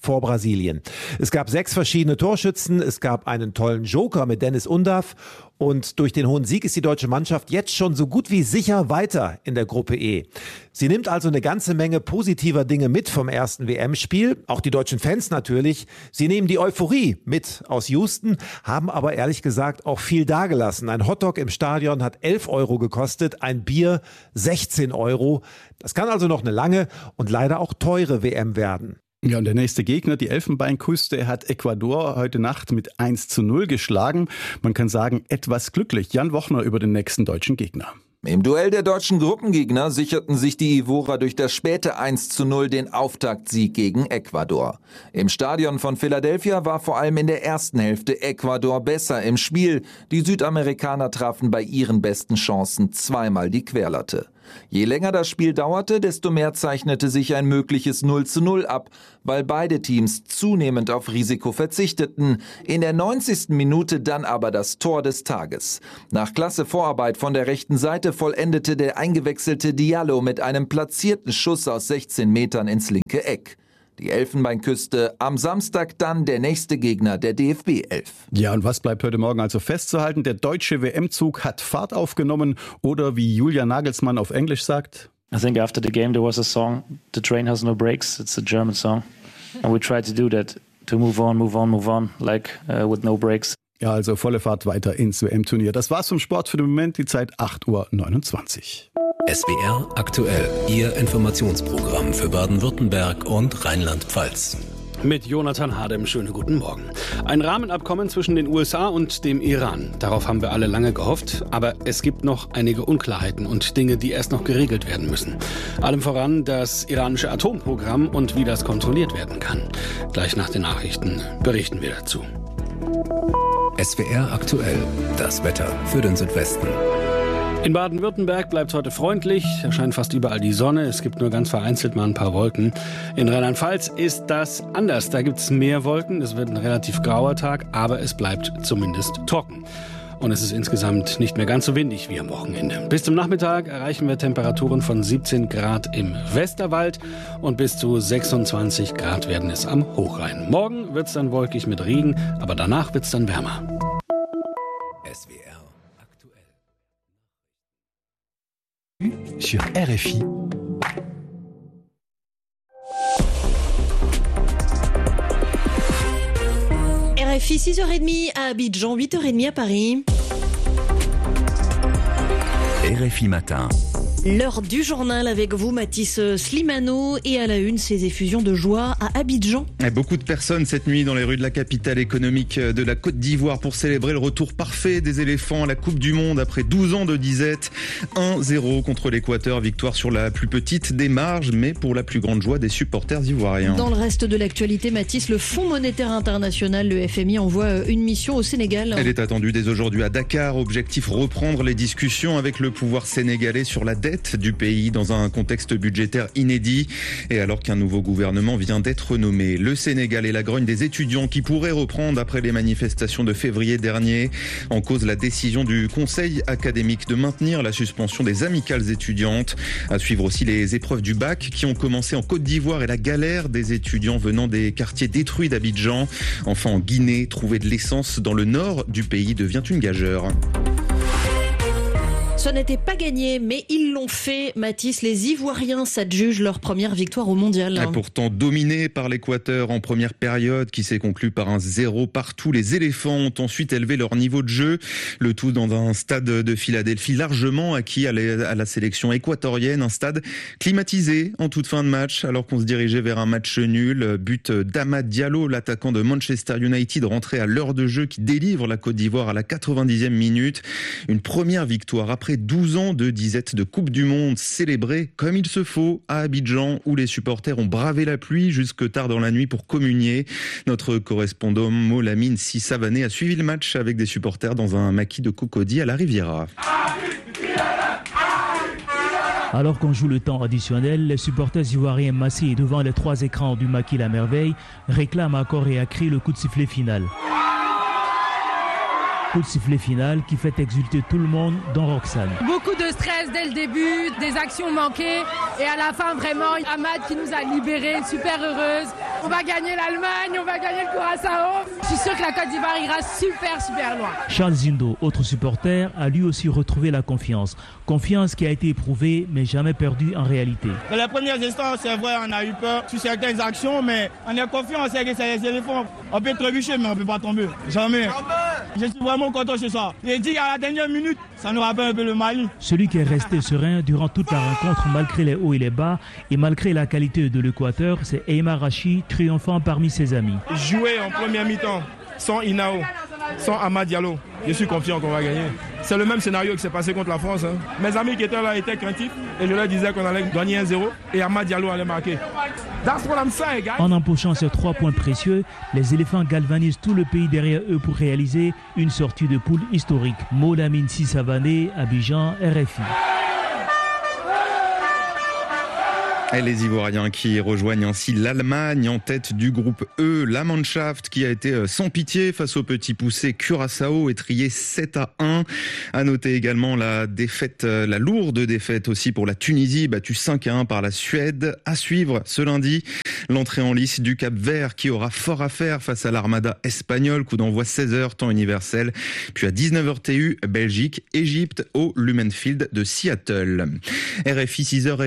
vor Brasilien. Es gab 6 verschiedene Torschützen, es gab einen tollen Joker mit Dennis Undav und durch den hohen Sieg ist die deutsche Mannschaft jetzt schon so gut wie sicher weiter in der Gruppe E. Sie nimmt also eine ganze Menge positiver Dinge mit vom ersten WM-Spiel, auch die deutschen Fans natürlich. Sie nehmen die Euphorie mit aus Houston, haben aber ehrlich gesagt auch viel dagelassen. Ein Hotdog im Stadion hat 11 € gekostet, ein Bier 16 €. Das kann also noch eine lange und leider auch teure WM werden. Ja, und der nächste Gegner, die Elfenbeinküste, hat Ecuador heute Nacht mit 1:0 geschlagen. Man kann sagen, etwas glücklich. Jan Wochner über den nächsten deutschen Gegner. Im Duell der deutschen Gruppengegner sicherten sich die Ivorer durch das späte 1:0 den Auftaktsieg gegen Ecuador. Im Stadion von Philadelphia war vor allem in der ersten Hälfte Ecuador besser im Spiel. Die Südamerikaner trafen bei ihren besten Chancen zweimal die Querlatte. Je länger das Spiel dauerte, desto mehr zeichnete sich ein mögliches 0:0 ab, weil beide Teams zunehmend auf Risiko verzichteten. In der 90. Minute dann aber das Tor des Tages. Nach klasse Vorarbeit von der rechten Seite vollendete der eingewechselte Diallo mit einem platzierten Schuss aus 16 Metern ins linke Eck. Die Elfenbeinküste, am Samstag dann der nächste Gegner der DFB 11. Ja, und was bleibt heute Morgen also festzuhalten? Der deutsche WM-Zug hat Fahrt aufgenommen oder wie Julian Nagelsmann auf Englisch sagt: I think after the game there was a song, The Train Has No Brakes. It's a German song. And we tried to do that, to move on, like with no brakes. Ja, also volle Fahrt weiter ins WM-Turnier. Das war's vom Sport für den Moment, die Zeit 8:29 Uhr. SWR aktuell, Ihr Informationsprogramm für Baden-Württemberg und Rheinland-Pfalz. Mit Jonathan Hadem, schönen guten Morgen. Ein Rahmenabkommen zwischen den USA und dem Iran. Darauf haben wir alle lange gehofft. Aber es gibt noch einige Unklarheiten und Dinge, die erst noch geregelt werden müssen. Allem voran das iranische Atomprogramm und wie das kontrolliert werden kann. Gleich nach den Nachrichten berichten wir dazu. SWR aktuell, das Wetter für den Südwesten. In Baden-Württemberg bleibt heute freundlich, da scheint fast überall die Sonne, es gibt nur ganz vereinzelt mal ein paar Wolken. In Rheinland-Pfalz ist das anders, da gibt es mehr Wolken, es wird ein relativ grauer Tag, aber es bleibt zumindest trocken. Und es ist insgesamt nicht mehr ganz so windig wie am Wochenende. Bis zum Nachmittag erreichen wir Temperaturen von 17 Grad im Westerwald und bis zu 26 Grad werden es am Hochrhein. Morgen wird es dann wolkig mit Regen, aber danach wird es dann wärmer. SWR sur RFI. RFI 6h30 à Abidjan, 8h30 à Paris. RFI Matin. L'heure du journal avec vous, Mathis Slimano, et à la une, ces effusions de joie à Abidjan. Beaucoup de personnes cette nuit dans les rues de la capitale économique de la Côte d'Ivoire pour célébrer le retour parfait des éléphants à la Coupe du Monde après 12 ans de disette. 1-0 contre l'Équateur, victoire sur la plus petite des marges, mais pour la plus grande joie des supporters ivoiriens. Dans le reste de l'actualité, Mathis, le Fonds monétaire international, le FMI, envoie une mission au Sénégal. Elle est attendue dès aujourd'hui à Dakar. Objectif, reprendre les discussions avec le pouvoir sénégalais sur la dette du pays dans un contexte budgétaire inédit. Et alors qu'un nouveau gouvernement vient d'être nommé, le Sénégal est la grogne des étudiants qui pourraient reprendre après les manifestations de février dernier. En cause, la décision du conseil académique de maintenir la suspension des amicales étudiantes. À suivre aussi les épreuves du bac qui ont commencé en Côte d'Ivoire et la galère des étudiants venant des quartiers détruits d'Abidjan. Enfin, en Guinée, trouver de l'essence dans le nord du pays devient une gageure. Ce n'était pas gagné, mais ils l'ont fait. Mathis, les Ivoiriens s'adjugent leur première victoire au mondial. Pourtant dominé par l'Équateur en première période, qui s'est conclue par un 0 partout. Les éléphants ont ensuite élevé leur niveau de jeu. Le tout dans un stade de Philadelphie largement acquis à la sélection équatorienne. Un stade climatisé en toute fin de match, alors qu'on se dirigeait vers un match nul. But d'Amad Diallo, l'attaquant de Manchester United, rentré à l'heure de jeu, qui délivre la Côte d'Ivoire à la 90e minute. Une première victoire après 12 ans de disette de Coupe du Monde célébrée comme il se faut à Abidjan, où les supporters ont bravé la pluie jusque tard dans la nuit pour communier. Notre correspondant Molamine Sissavané a suivi le match avec des supporters dans un maquis de Cocody à la Riviera. Alors qu'on joue le temps additionnel, les supporters ivoiriens massés devant les 3 écrans du maquis La Merveille réclament à corps et à cri le coup de sifflet final. Coup de sifflet final qui fait exulter tout le monde, dont Roxane. Beaucoup de stress dès le début, des actions manquées et à la fin vraiment Amad qui nous a libérés, super heureuse. On va gagner l'Allemagne, on va gagner le Curaçao. Je suis sûr que la Côte d'Ivoire ira super loin. Charles Zindo, autre supporter, a lui aussi retrouvé la confiance. Confiance qui a été éprouvée mais jamais perdue en réalité. Dans les premiers instants, c'est vrai, on a eu peur sur certaines actions, mais on est confiant, on sait que c'est les éléphants. On peut trébucher, mais on ne peut pas tomber. Jamais. Je suis vraiment content ce soir. J'ai dit à la dernière minute, ça nous rappelle un peu le Mali. Celui qui est resté serein durant toute la rencontre, malgré les hauts et les bas, et malgré la qualité de l'Équateur, c'est Eymar Rachi, triomphant parmi ses amis. Jouer en première mi-temps sans Inao, sans Amad Diallo, je suis confiant qu'on va gagner. C'est le même scénario qui s'est passé contre la France. Mes amis qui étaient là étaient craintifs et je leur disais qu'on allait gagner 1-0 et Amad Diallo allait marquer. En empochant ces 3 points précieux, les éléphants galvanisent tout le pays derrière eux pour réaliser une sortie de poule historique. Molamine Sissavané, Abidjan, RFI. Et les Ivoiriens qui rejoignent ainsi l'Allemagne en tête du groupe E, la Mannschaft qui a été sans pitié face au petit poussé Curaçao, étrié 7-1. À noter également la lourde défaite aussi pour la Tunisie, battue 5-1 par la Suède. À suivre ce lundi, l'entrée en lice du Cap-Vert qui aura fort à faire face à l'Armada espagnole, coup d'envoi 16h temps universel. Puis à 19h TU, Belgique, Égypte au Lumenfield de Seattle. RFI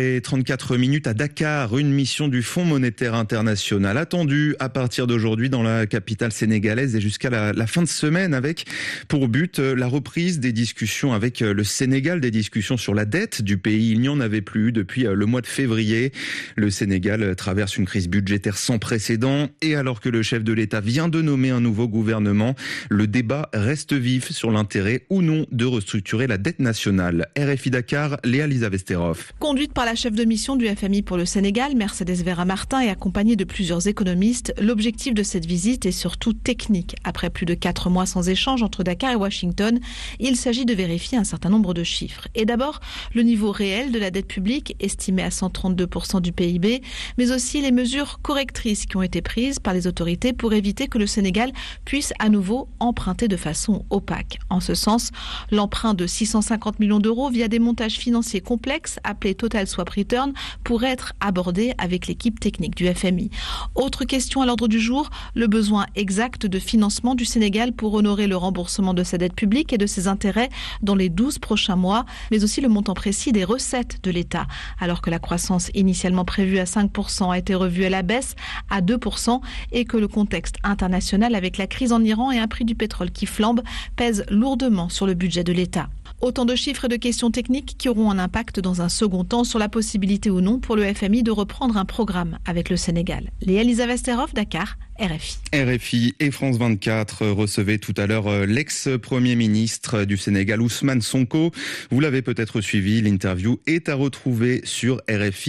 6h34 à Dakar, une mission du Fonds monétaire international attendue à partir d'aujourd'hui dans la capitale sénégalaise et jusqu'à la fin de semaine avec pour but la reprise des discussions avec le Sénégal, des discussions sur la dette du pays. Il n'y en avait plus eu depuis le mois de février. Le Sénégal traverse une crise budgétaire sans précédent et alors que le chef de l'État vient de nommer un nouveau gouvernement, le débat reste vif sur l'intérêt ou non de restructurer la dette nationale. RFI Dakar, Léa Lisa Vesterov. Conduite par la chef de mission du FMI pour le Sénégal, Mercedes Vera-Martin, et accompagnée de plusieurs économistes, l'objectif de cette visite est surtout technique. Après plus de 4 mois sans échange entre Dakar et Washington, il s'agit de vérifier un certain nombre de chiffres. Et d'abord, le niveau réel de la dette publique, estimé à 132% du PIB, mais aussi les mesures correctrices qui ont été prises par les autorités pour éviter que le Sénégal puisse à nouveau emprunter de façon opaque. En ce sens, l'emprunt de 650 millions d'euros via des montages financiers complexes, appelés Total Swap Return, pourrait être abordé avec l'équipe technique du FMI. Autre question à l'ordre du jour, le besoin exact de financement du Sénégal pour honorer le remboursement de sa dette publique et de ses intérêts dans les 12 prochains mois, mais aussi le montant précis des recettes de l'État. Alors que la croissance initialement prévue à 5% a été revue à la baisse à 2% et que le contexte international avec la crise en Iran et un prix du pétrole qui flambe pèse lourdement sur le budget de l'État. Autant de chiffres et de questions techniques qui auront un impact dans un second temps sur la possibilité ou non pour le FMI de reprendre un programme avec le Sénégal. Léa Lisa Vesterov, Dakar, RFI. RFI et France 24 recevaient tout à l'heure l'ex-premier ministre du Sénégal, Ousmane Sonko. Vous l'avez peut-être suivi, l'interview est à retrouver sur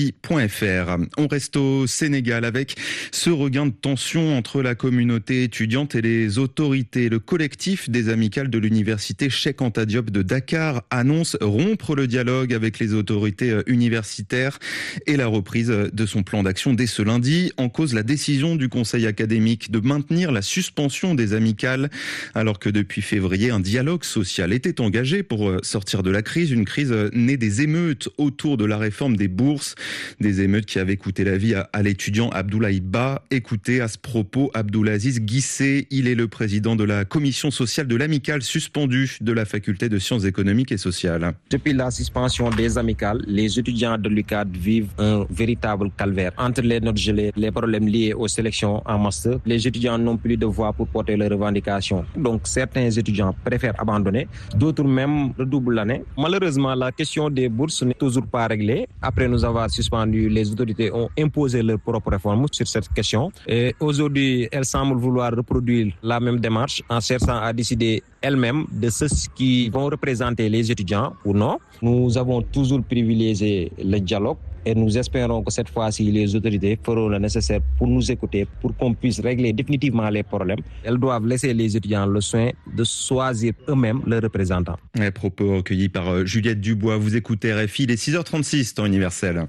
RFI.fr. On reste au Sénégal avec ce regain de tension entre la communauté étudiante et les autorités. Le collectif des amicales de l'université Cheikh Anta Diop de Dakar annonce rompre le dialogue avec les autorités universitaires et la reprise de son plan d'action dès ce lundi. En cause, la décision du conseil académique de maintenir la suspension des amicales, alors que depuis février, un dialogue social était engagé pour sortir de la crise. Une crise née des émeutes autour de la réforme des bourses. Des émeutes qui avaient coûté la vie à l'étudiant Abdoulaye Ba. Écoutez à ce propos Abdoulaziz Guissé. Il est le président de la commission sociale de l'amicale suspendue de la faculté de sciences économiques et sociales. Depuis la suspension des amicales, les étudiants de l'UCAD vivent un véritable calvaire. Entre les notes gelées, les problèmes liés aux sélections en master, les étudiants n'ont plus de voix pour porter leurs revendications. Donc certains étudiants préfèrent abandonner, d'autres même redoublent l'année. Malheureusement, la question des bourses n'est toujours pas réglée. Après nous avoir suspendu, les autorités ont imposé leurs propres réformes sur cette question. Et aujourd'hui, elles semblent vouloir reproduire la même démarche en cherchant à décider elles-mêmes de ceux qui vont représenter les étudiants ou non. Nous avons toujours privilégié le dialogue et nous espérons que cette fois-ci, les autorités feront le nécessaire pour nous écouter, pour qu'on puisse régler définitivement les problèmes. Elles doivent laisser les étudiants le soin de choisir eux-mêmes leurs représentants. Les propos recueillis par Juliette Dubois. Vous écoutez RFI, il est 6h36, temps universel.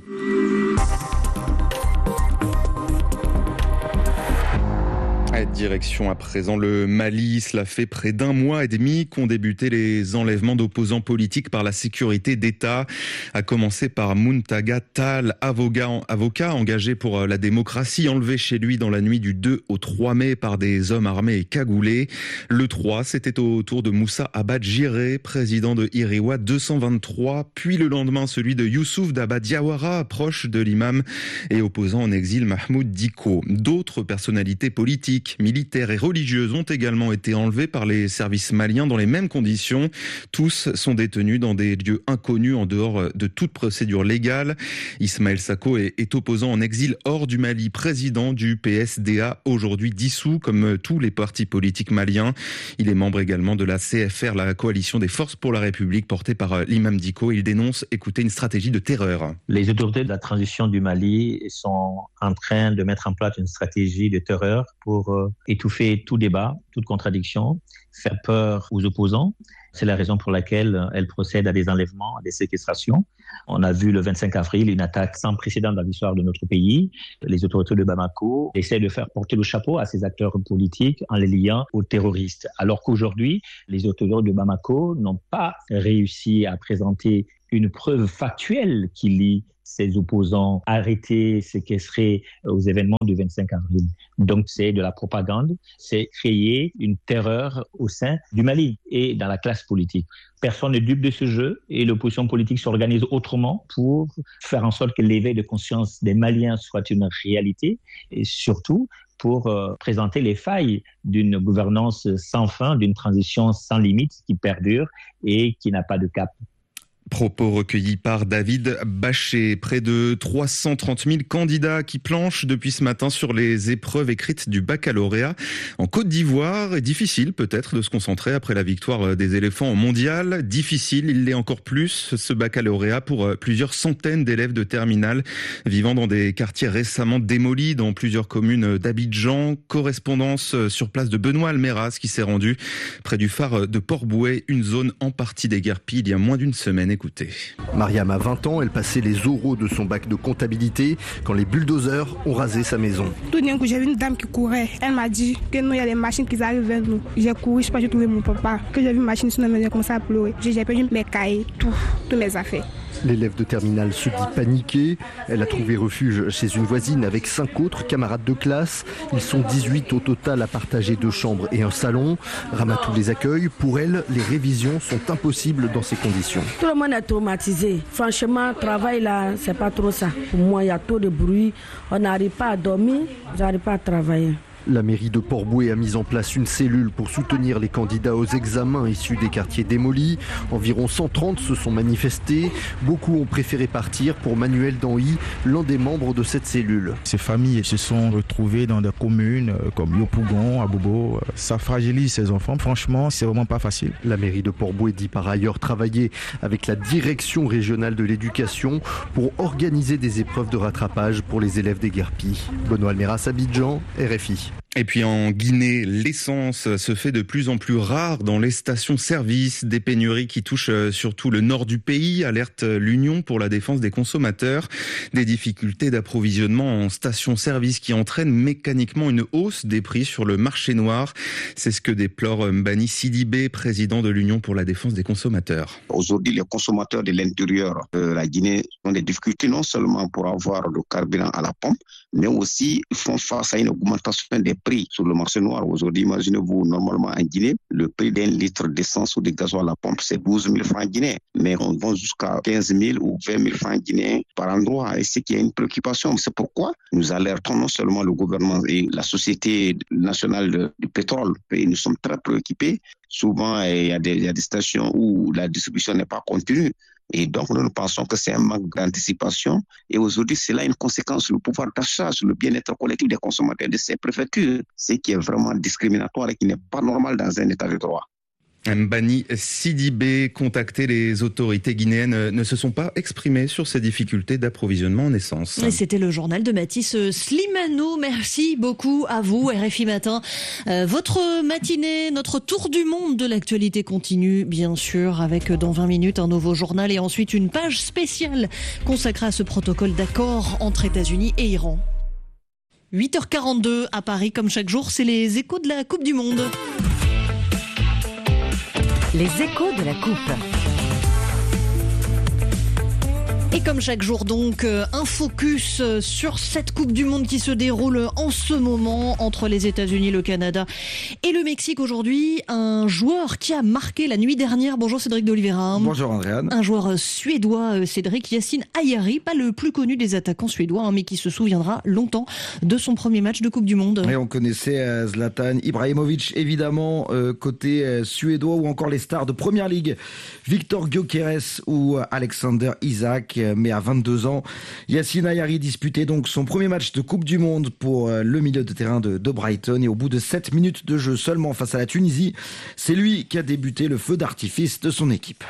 Direction à présent le Mali. Cela fait près d'un mois et demi qu'ont débuté les enlèvements d'opposants politiques par la sécurité d'État, à commencer par Muntaga Tall, avocat engagé pour la démocratie, enlevé chez lui dans la nuit du 2 au 3 mai par des hommes armés et cagoulés. Le 3, c'était au tour de Moussa Abad Jiré, président de Iriwa 223, puis le lendemain celui de Youssouf Daba Diawara, proche de l'imam et opposant en exil Mahmoud Dicko. D'autres personnalités politiques, militaires et religieuses ont également été enlevées par les services maliens dans les mêmes conditions. Tous sont détenus dans des lieux inconnus en dehors de toute procédure légale. Ismaël Sako est opposant en exil hors du Mali, président du PSDA, aujourd'hui dissous comme tous les partis politiques maliens. Il est membre également de la CFR, la coalition des forces pour la République portée par l'imam Dicko. Il dénonce, écoutez, une stratégie de terreur. Les autorités de la transition du Mali sont en train de mettre en place une stratégie de terreur pour étouffer tout débat, toute contradiction, faire peur aux opposants. C'est la raison pour laquelle elle procède à des enlèvements, à des séquestrations. On a vu le 25 avril une attaque sans précédent dans l'histoire de notre pays. Les autorités de Bamako essaient de faire porter le chapeau à ces acteurs politiques en les liant aux terroristes. Alors qu'aujourd'hui, les autorités de Bamako n'ont pas réussi à présenter une preuve factuelle qui lie ces opposants arrêtés, séquestrés aux événements du 25 avril. Donc c'est de la propagande, c'est créer une terreur au sein du Mali et dans la classe politique. Personne n'est dupe de ce jeu et l'opposition politique s'organise autrement pour faire en sorte que l'éveil de conscience des Maliens soit une réalité et surtout pour présenter les failles d'une gouvernance sans fin, d'une transition sans limite qui perdure et qui n'a pas de cap. Propos recueillis par David Bachet. Près de 330 000 candidats qui planchent depuis ce matin sur les épreuves écrites du baccalauréat en Côte d'Ivoire. Et difficile peut-être de se concentrer après la victoire des éléphants au mondial. Difficile, il l'est encore plus, ce baccalauréat pour plusieurs centaines d'élèves de terminale vivant dans des quartiers récemment démolis dans plusieurs communes d'Abidjan. Correspondance sur place de Benoît Almeras qui s'est rendu près du phare de Port-Bouët, une zone en partie déguerpie il y a moins d'une semaine. Écoutez. Mariam a 20 ans, elle passait les oraux de son bac de comptabilité quand les bulldozers ont rasé sa maison. Tout d'un coup, j'ai vu une dame qui courait. Elle m'a dit que nous, il y a des machines qui arrivent vers nous. J'ai couru, je sais pas, j'ai trouvé mon papa. Que j'ai vu une machine sur nous, j'ai commencé à pleurer. J'ai perdu mes cahiers, toutes mes affaires. L'élève de terminale se dit paniquée. Elle a trouvé refuge chez une voisine avec 5 autres camarades de classe. Ils sont 18 au total à partager 2 chambres et un salon. Ramatou les accueille. Pour elle, les révisions sont impossibles dans ces conditions. Tout le monde est traumatisé. Franchement, le travail là, c'est pas trop ça. Pour moi, il y a trop de bruit. On n'arrive pas à dormir, on n'arrive pas à travailler. La mairie de Port-Bouët a mis en place une cellule pour soutenir les candidats aux examens issus des quartiers démolis. Environ 130 se sont manifestés. Beaucoup ont préféré partir. Pour Manuel Danhy, l'un des membres de cette cellule. Ces familles se sont retrouvées dans des communes comme Yopougon, Abobo. Ça fragilise ces enfants. Franchement, c'est vraiment pas facile. La mairie de Port-Bouët dit par ailleurs travailler avec la direction régionale de l'éducation pour organiser des épreuves de rattrapage pour les élèves déguerpis. Benoît Almeras, Abidjan, RFI. Et puis en Guinée, l'essence se fait de plus en plus rare dans les stations-service. Des pénuries qui touchent surtout le nord du pays, alerte l'Union pour la défense des consommateurs. Des difficultés d'approvisionnement en stations-service qui entraînent mécaniquement une hausse des prix sur le marché noir. C'est ce que déplore Mbani Sidibé, président de l'Union pour la défense des consommateurs. Aujourd'hui, les consommateurs de l'intérieur de la Guinée ont des difficultés non seulement pour avoir le carburant à la pompe, mais aussi font face à une augmentation des prix sur le marché noir. Aujourd'hui, imaginez-vous, normalement en Guinée, le prix d'un litre d'essence ou de gasoil à la pompe, c'est 12 000 francs guinéens. Mais on vend jusqu'à 15 000 ou 20 000 francs guinéens par endroit. Et c'est qu'il y a une préoccupation. C'est pourquoi nous alertons non seulement le gouvernement et la Société nationale du pétrole. Et nous sommes très préoccupés. Souvent, il y a des stations où la distribution n'est pas continue. Et donc, nous pensons que c'est un manque d'anticipation. Et aujourd'hui, c'est là une conséquence sur le pouvoir d'achat, sur le bien-être collectif des consommateurs de ces préfectures. Ce qui est vraiment discriminatoire et qui n'est pas normal dans un état de droit. Mbani Sidibé, contacté, les autorités guinéennes ne se sont pas exprimées sur ces difficultés d'approvisionnement en essence. Et c'était le journal de Mathis Slimano. Merci beaucoup à vous, RFI Matin. Votre matinée, notre tour du monde de l'actualité continue, bien sûr, avec dans 20 minutes un nouveau journal et ensuite une page spéciale consacrée à ce protocole d'accord entre États-Unis et Iran. 8h42 à Paris, comme chaque jour, c'est les échos de la Coupe du Monde. Les échos de la Coupe. Et comme chaque jour donc, un focus sur cette Coupe du Monde qui se déroule en ce moment entre les États-Unis, le Canada et le Mexique. Aujourd'hui, un joueur qui a marqué la nuit dernière. Bonjour Cédric de Oliveira. Bonjour Andréane. Un joueur suédois, Cédric, Yasin Ayari, pas le plus connu des attaquants suédois, mais qui se souviendra longtemps de son premier match de Coupe du Monde. Et on connaissait Zlatan Ibrahimovic, évidemment, côté suédois, ou encore les stars de Première Ligue, Viktor Gyökeres ou Alexander Isak. Mais à 22 ans, Yasin Ayari disputait donc son premier match de Coupe du Monde pour le milieu de terrain de Brighton. Et au bout de 7 minutes de jeu seulement face à la Tunisie, c'est lui qui a débuté le feu d'artifice de son équipe.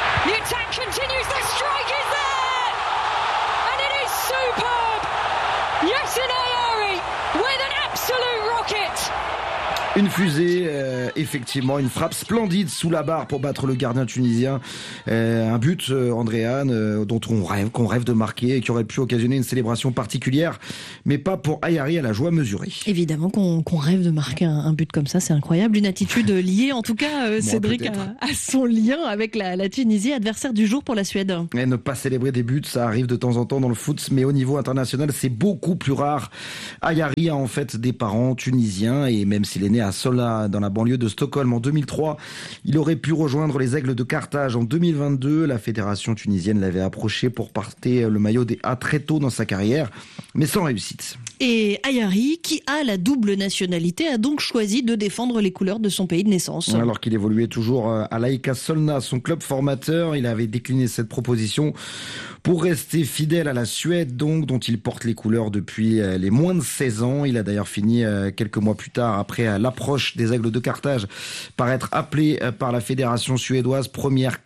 Une fusée, effectivement, une frappe splendide sous la barre pour battre le gardien tunisien. Un but, Andréane, dont qu'on rêve de marquer et qui aurait pu occasionner une célébration particulière, mais pas pour Ayari à la joie mesurée. Évidemment qu'on rêve de marquer un but comme ça, c'est incroyable. Une attitude liée, en tout cas, Cédric, à son lien avec la Tunisie, adversaire du jour pour la Suède. Et ne pas célébrer des buts, ça arrive de temps en temps dans le foot, mais au niveau international, c'est beaucoup plus rare. Ayari a en fait des parents tunisiens, et même s'il est né à Solna, dans la banlieue de Stockholm en 2003. Il aurait pu rejoindre les Aigles de Carthage en 2022. La fédération tunisienne l'avait approché pour porter le maillot des A très tôt dans sa carrière, mais sans réussite. Et Ayari, qui a la double nationalité, a donc choisi de défendre les couleurs de son pays de naissance. Alors qu'il évoluait toujours à l'AEK Solna, son club formateur, il avait décliné cette proposition pour rester fidèle à la Suède, donc, dont il porte les couleurs depuis les moins de 16 ans. Il a d'ailleurs fini quelques mois plus tard, après l'approche des Aigles de Carthage, par être appelé par la fédération suédoise première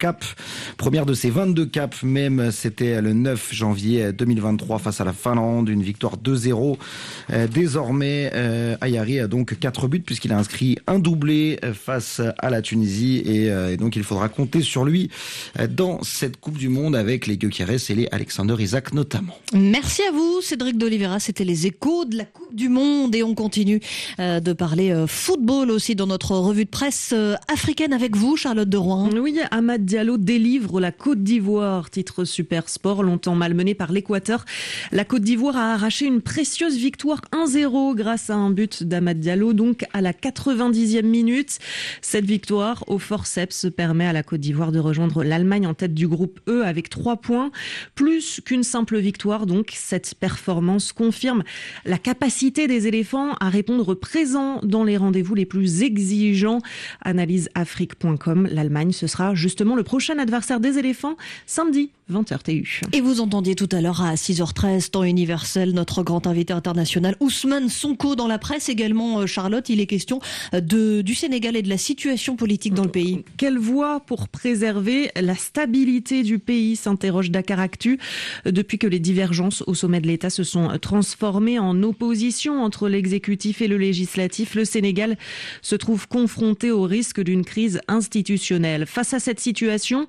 de ses 22 caps même. C'était le 9 janvier 2023 face à la Finlande, une victoire 2-0. Désormais, Ayari a donc 4 buts puisqu'il a inscrit un doublé face à la Tunisie et donc il faudra compter sur lui dans cette Coupe du Monde avec les Gyökeres et les Alexander Isak notamment. Merci à vous Cédric de Oliveira, c'était les échos de la Coupe du Monde et on continue de parler football aussi dans notre revue de presse africaine avec vous Charlotte de Rouen. Oui, Amad Diallo délivre la Côte d'Ivoire, titre Super Sport, longtemps malmené par l'Équateur. La Côte d'Ivoire a arraché une précieuse victoire 1-0 grâce à un but d'Amad Diallo, donc à la 90e minute. Cette victoire au forceps permet à la Côte d'Ivoire de rejoindre l'Allemagne en tête du groupe E avec 3 points. Plus qu'une simple victoire, donc, cette performance confirme la capacité des éléphants à répondre présent dans les rendez-vous les plus exigeants. Analyse afrique.com, l'Allemagne, ce sera justement le prochain adversaire des éléphants, samedi 20h TU. Et vous entendiez tout à l'heure à 6h13, temps universel, notre grand invité international, Ousmane Sonko dans la presse également. Charlotte, il est question du Sénégal et de la situation politique dans le pays. Quelle voie pour préserver la stabilité du pays, s'interroge Dakaractu. Depuis que les divergences au sommet de l'État se sont transformées en opposition entre l'exécutif et le législatif, le Sénégal se trouve confronté au risque d'une crise institutionnelle. Face à cette situation,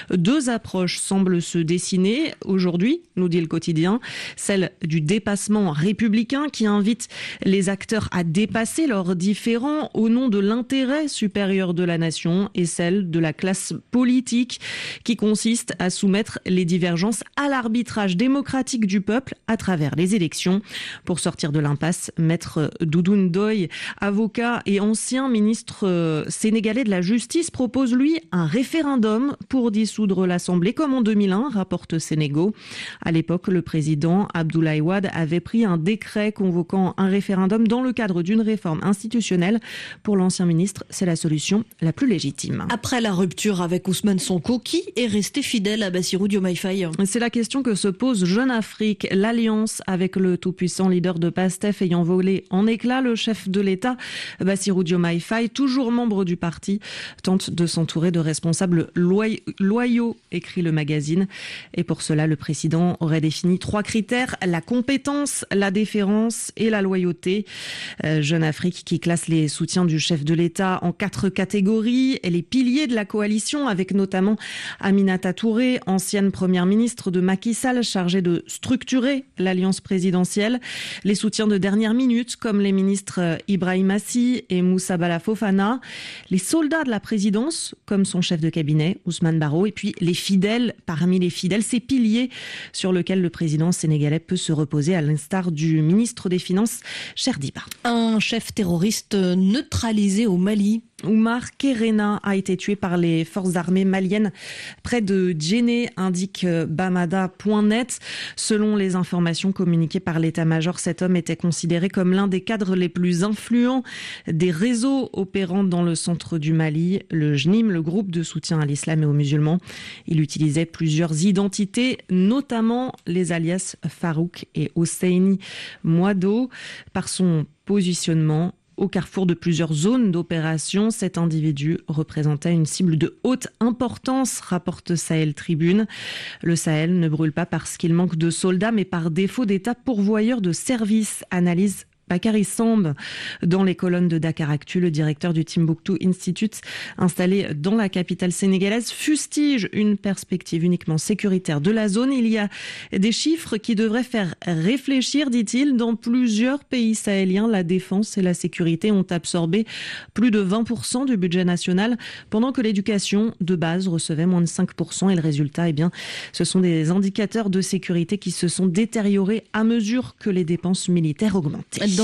2 approches semblent se dessiner aujourd'hui, nous dit le quotidien, celle du dépassement républicain qui invite les acteurs à dépasser leurs différends au nom de l'intérêt supérieur de la nation, et celle de la classe politique qui consiste à soumettre les divergences à l'arbitrage démocratique du peuple à travers les élections. Pour sortir de l'impasse, maître Doudou Ndoye, avocat et ancien ministre sénégalais de la Justice, propose lui un référendum pour dissoudre l'Assemblée comme en 2001, rapporte Sénégo. À l'époque, le président Abdoulaye Wade avait pris un décret convoquant un référendum dans le cadre d'une réforme institutionnelle. Pour l'ancien ministre, c'est la solution la plus légitime. Après la rupture avec Ousmane Sonko, qui est resté fidèle à Bassirou Diomaye Faye ? C'est la question que se pose Jeune Afrique. L'alliance avec le tout-puissant leader de PASTEF ayant volé en éclats, le chef de l'État Bassirou Diomaye Faye, toujours membre du parti, tente de s'entourer de responsables loyaux, écrit le magazine. Et pour cela, le président aurait défini 3 critères: la compétence, la déférence et la loyauté. Jeune Afrique qui classe les soutiens du chef de l'État en 4 catégories et les piliers de la coalition, avec notamment Aminata Touré, ancienne première ministre de Macky Sall, chargée de structurer l'alliance présidentielle. Les soutiens de dernière minute, comme les ministres Ibrahim Assi et Moussa Bala Fofana. Les soldats de la présidence, comme son chef de cabinet, Ousmane Baro. Et puis les fidèles, parmi les fidèles, ces piliers sur lesquels le président sénégalais peut se reposer, à l'instar du ministre des Finances, Cherdiba. Un chef terroriste neutralisé au Mali. Oumar Kerena a été tué par les forces armées maliennes près de Djenné, indique Bamada.net. Selon les informations communiquées par l'état-major, cet homme était considéré comme l'un des cadres les plus influents des réseaux opérant dans le centre du Mali, le JNIM, le groupe de soutien à l'islam et aux musulmans. Il utilisait plusieurs identités, notamment les alias Farouk et Hosseini Mouado. Par son positionnement au carrefour de plusieurs zones d'opération, cet individu représentait une cible de haute importance, rapporte Sahel Tribune. Le Sahel ne brûle pas parce qu'il manque de soldats, mais par défaut d'État pourvoyeur de services, analyse Bakary Samb. Dans les colonnes de Dakaractu, le directeur du Timbuktu Institute, installé dans la capitale sénégalaise, fustige une perspective uniquement sécuritaire de la zone. Il y a des chiffres qui devraient faire réfléchir, dit-il. Dans plusieurs pays sahéliens, la défense et la sécurité ont absorbé plus de 20% du budget national, pendant que l'éducation de base recevait moins de 5%. Et le résultat, ce sont des indicateurs de sécurité qui se sont détériorés à mesure que les dépenses militaires augmentaient.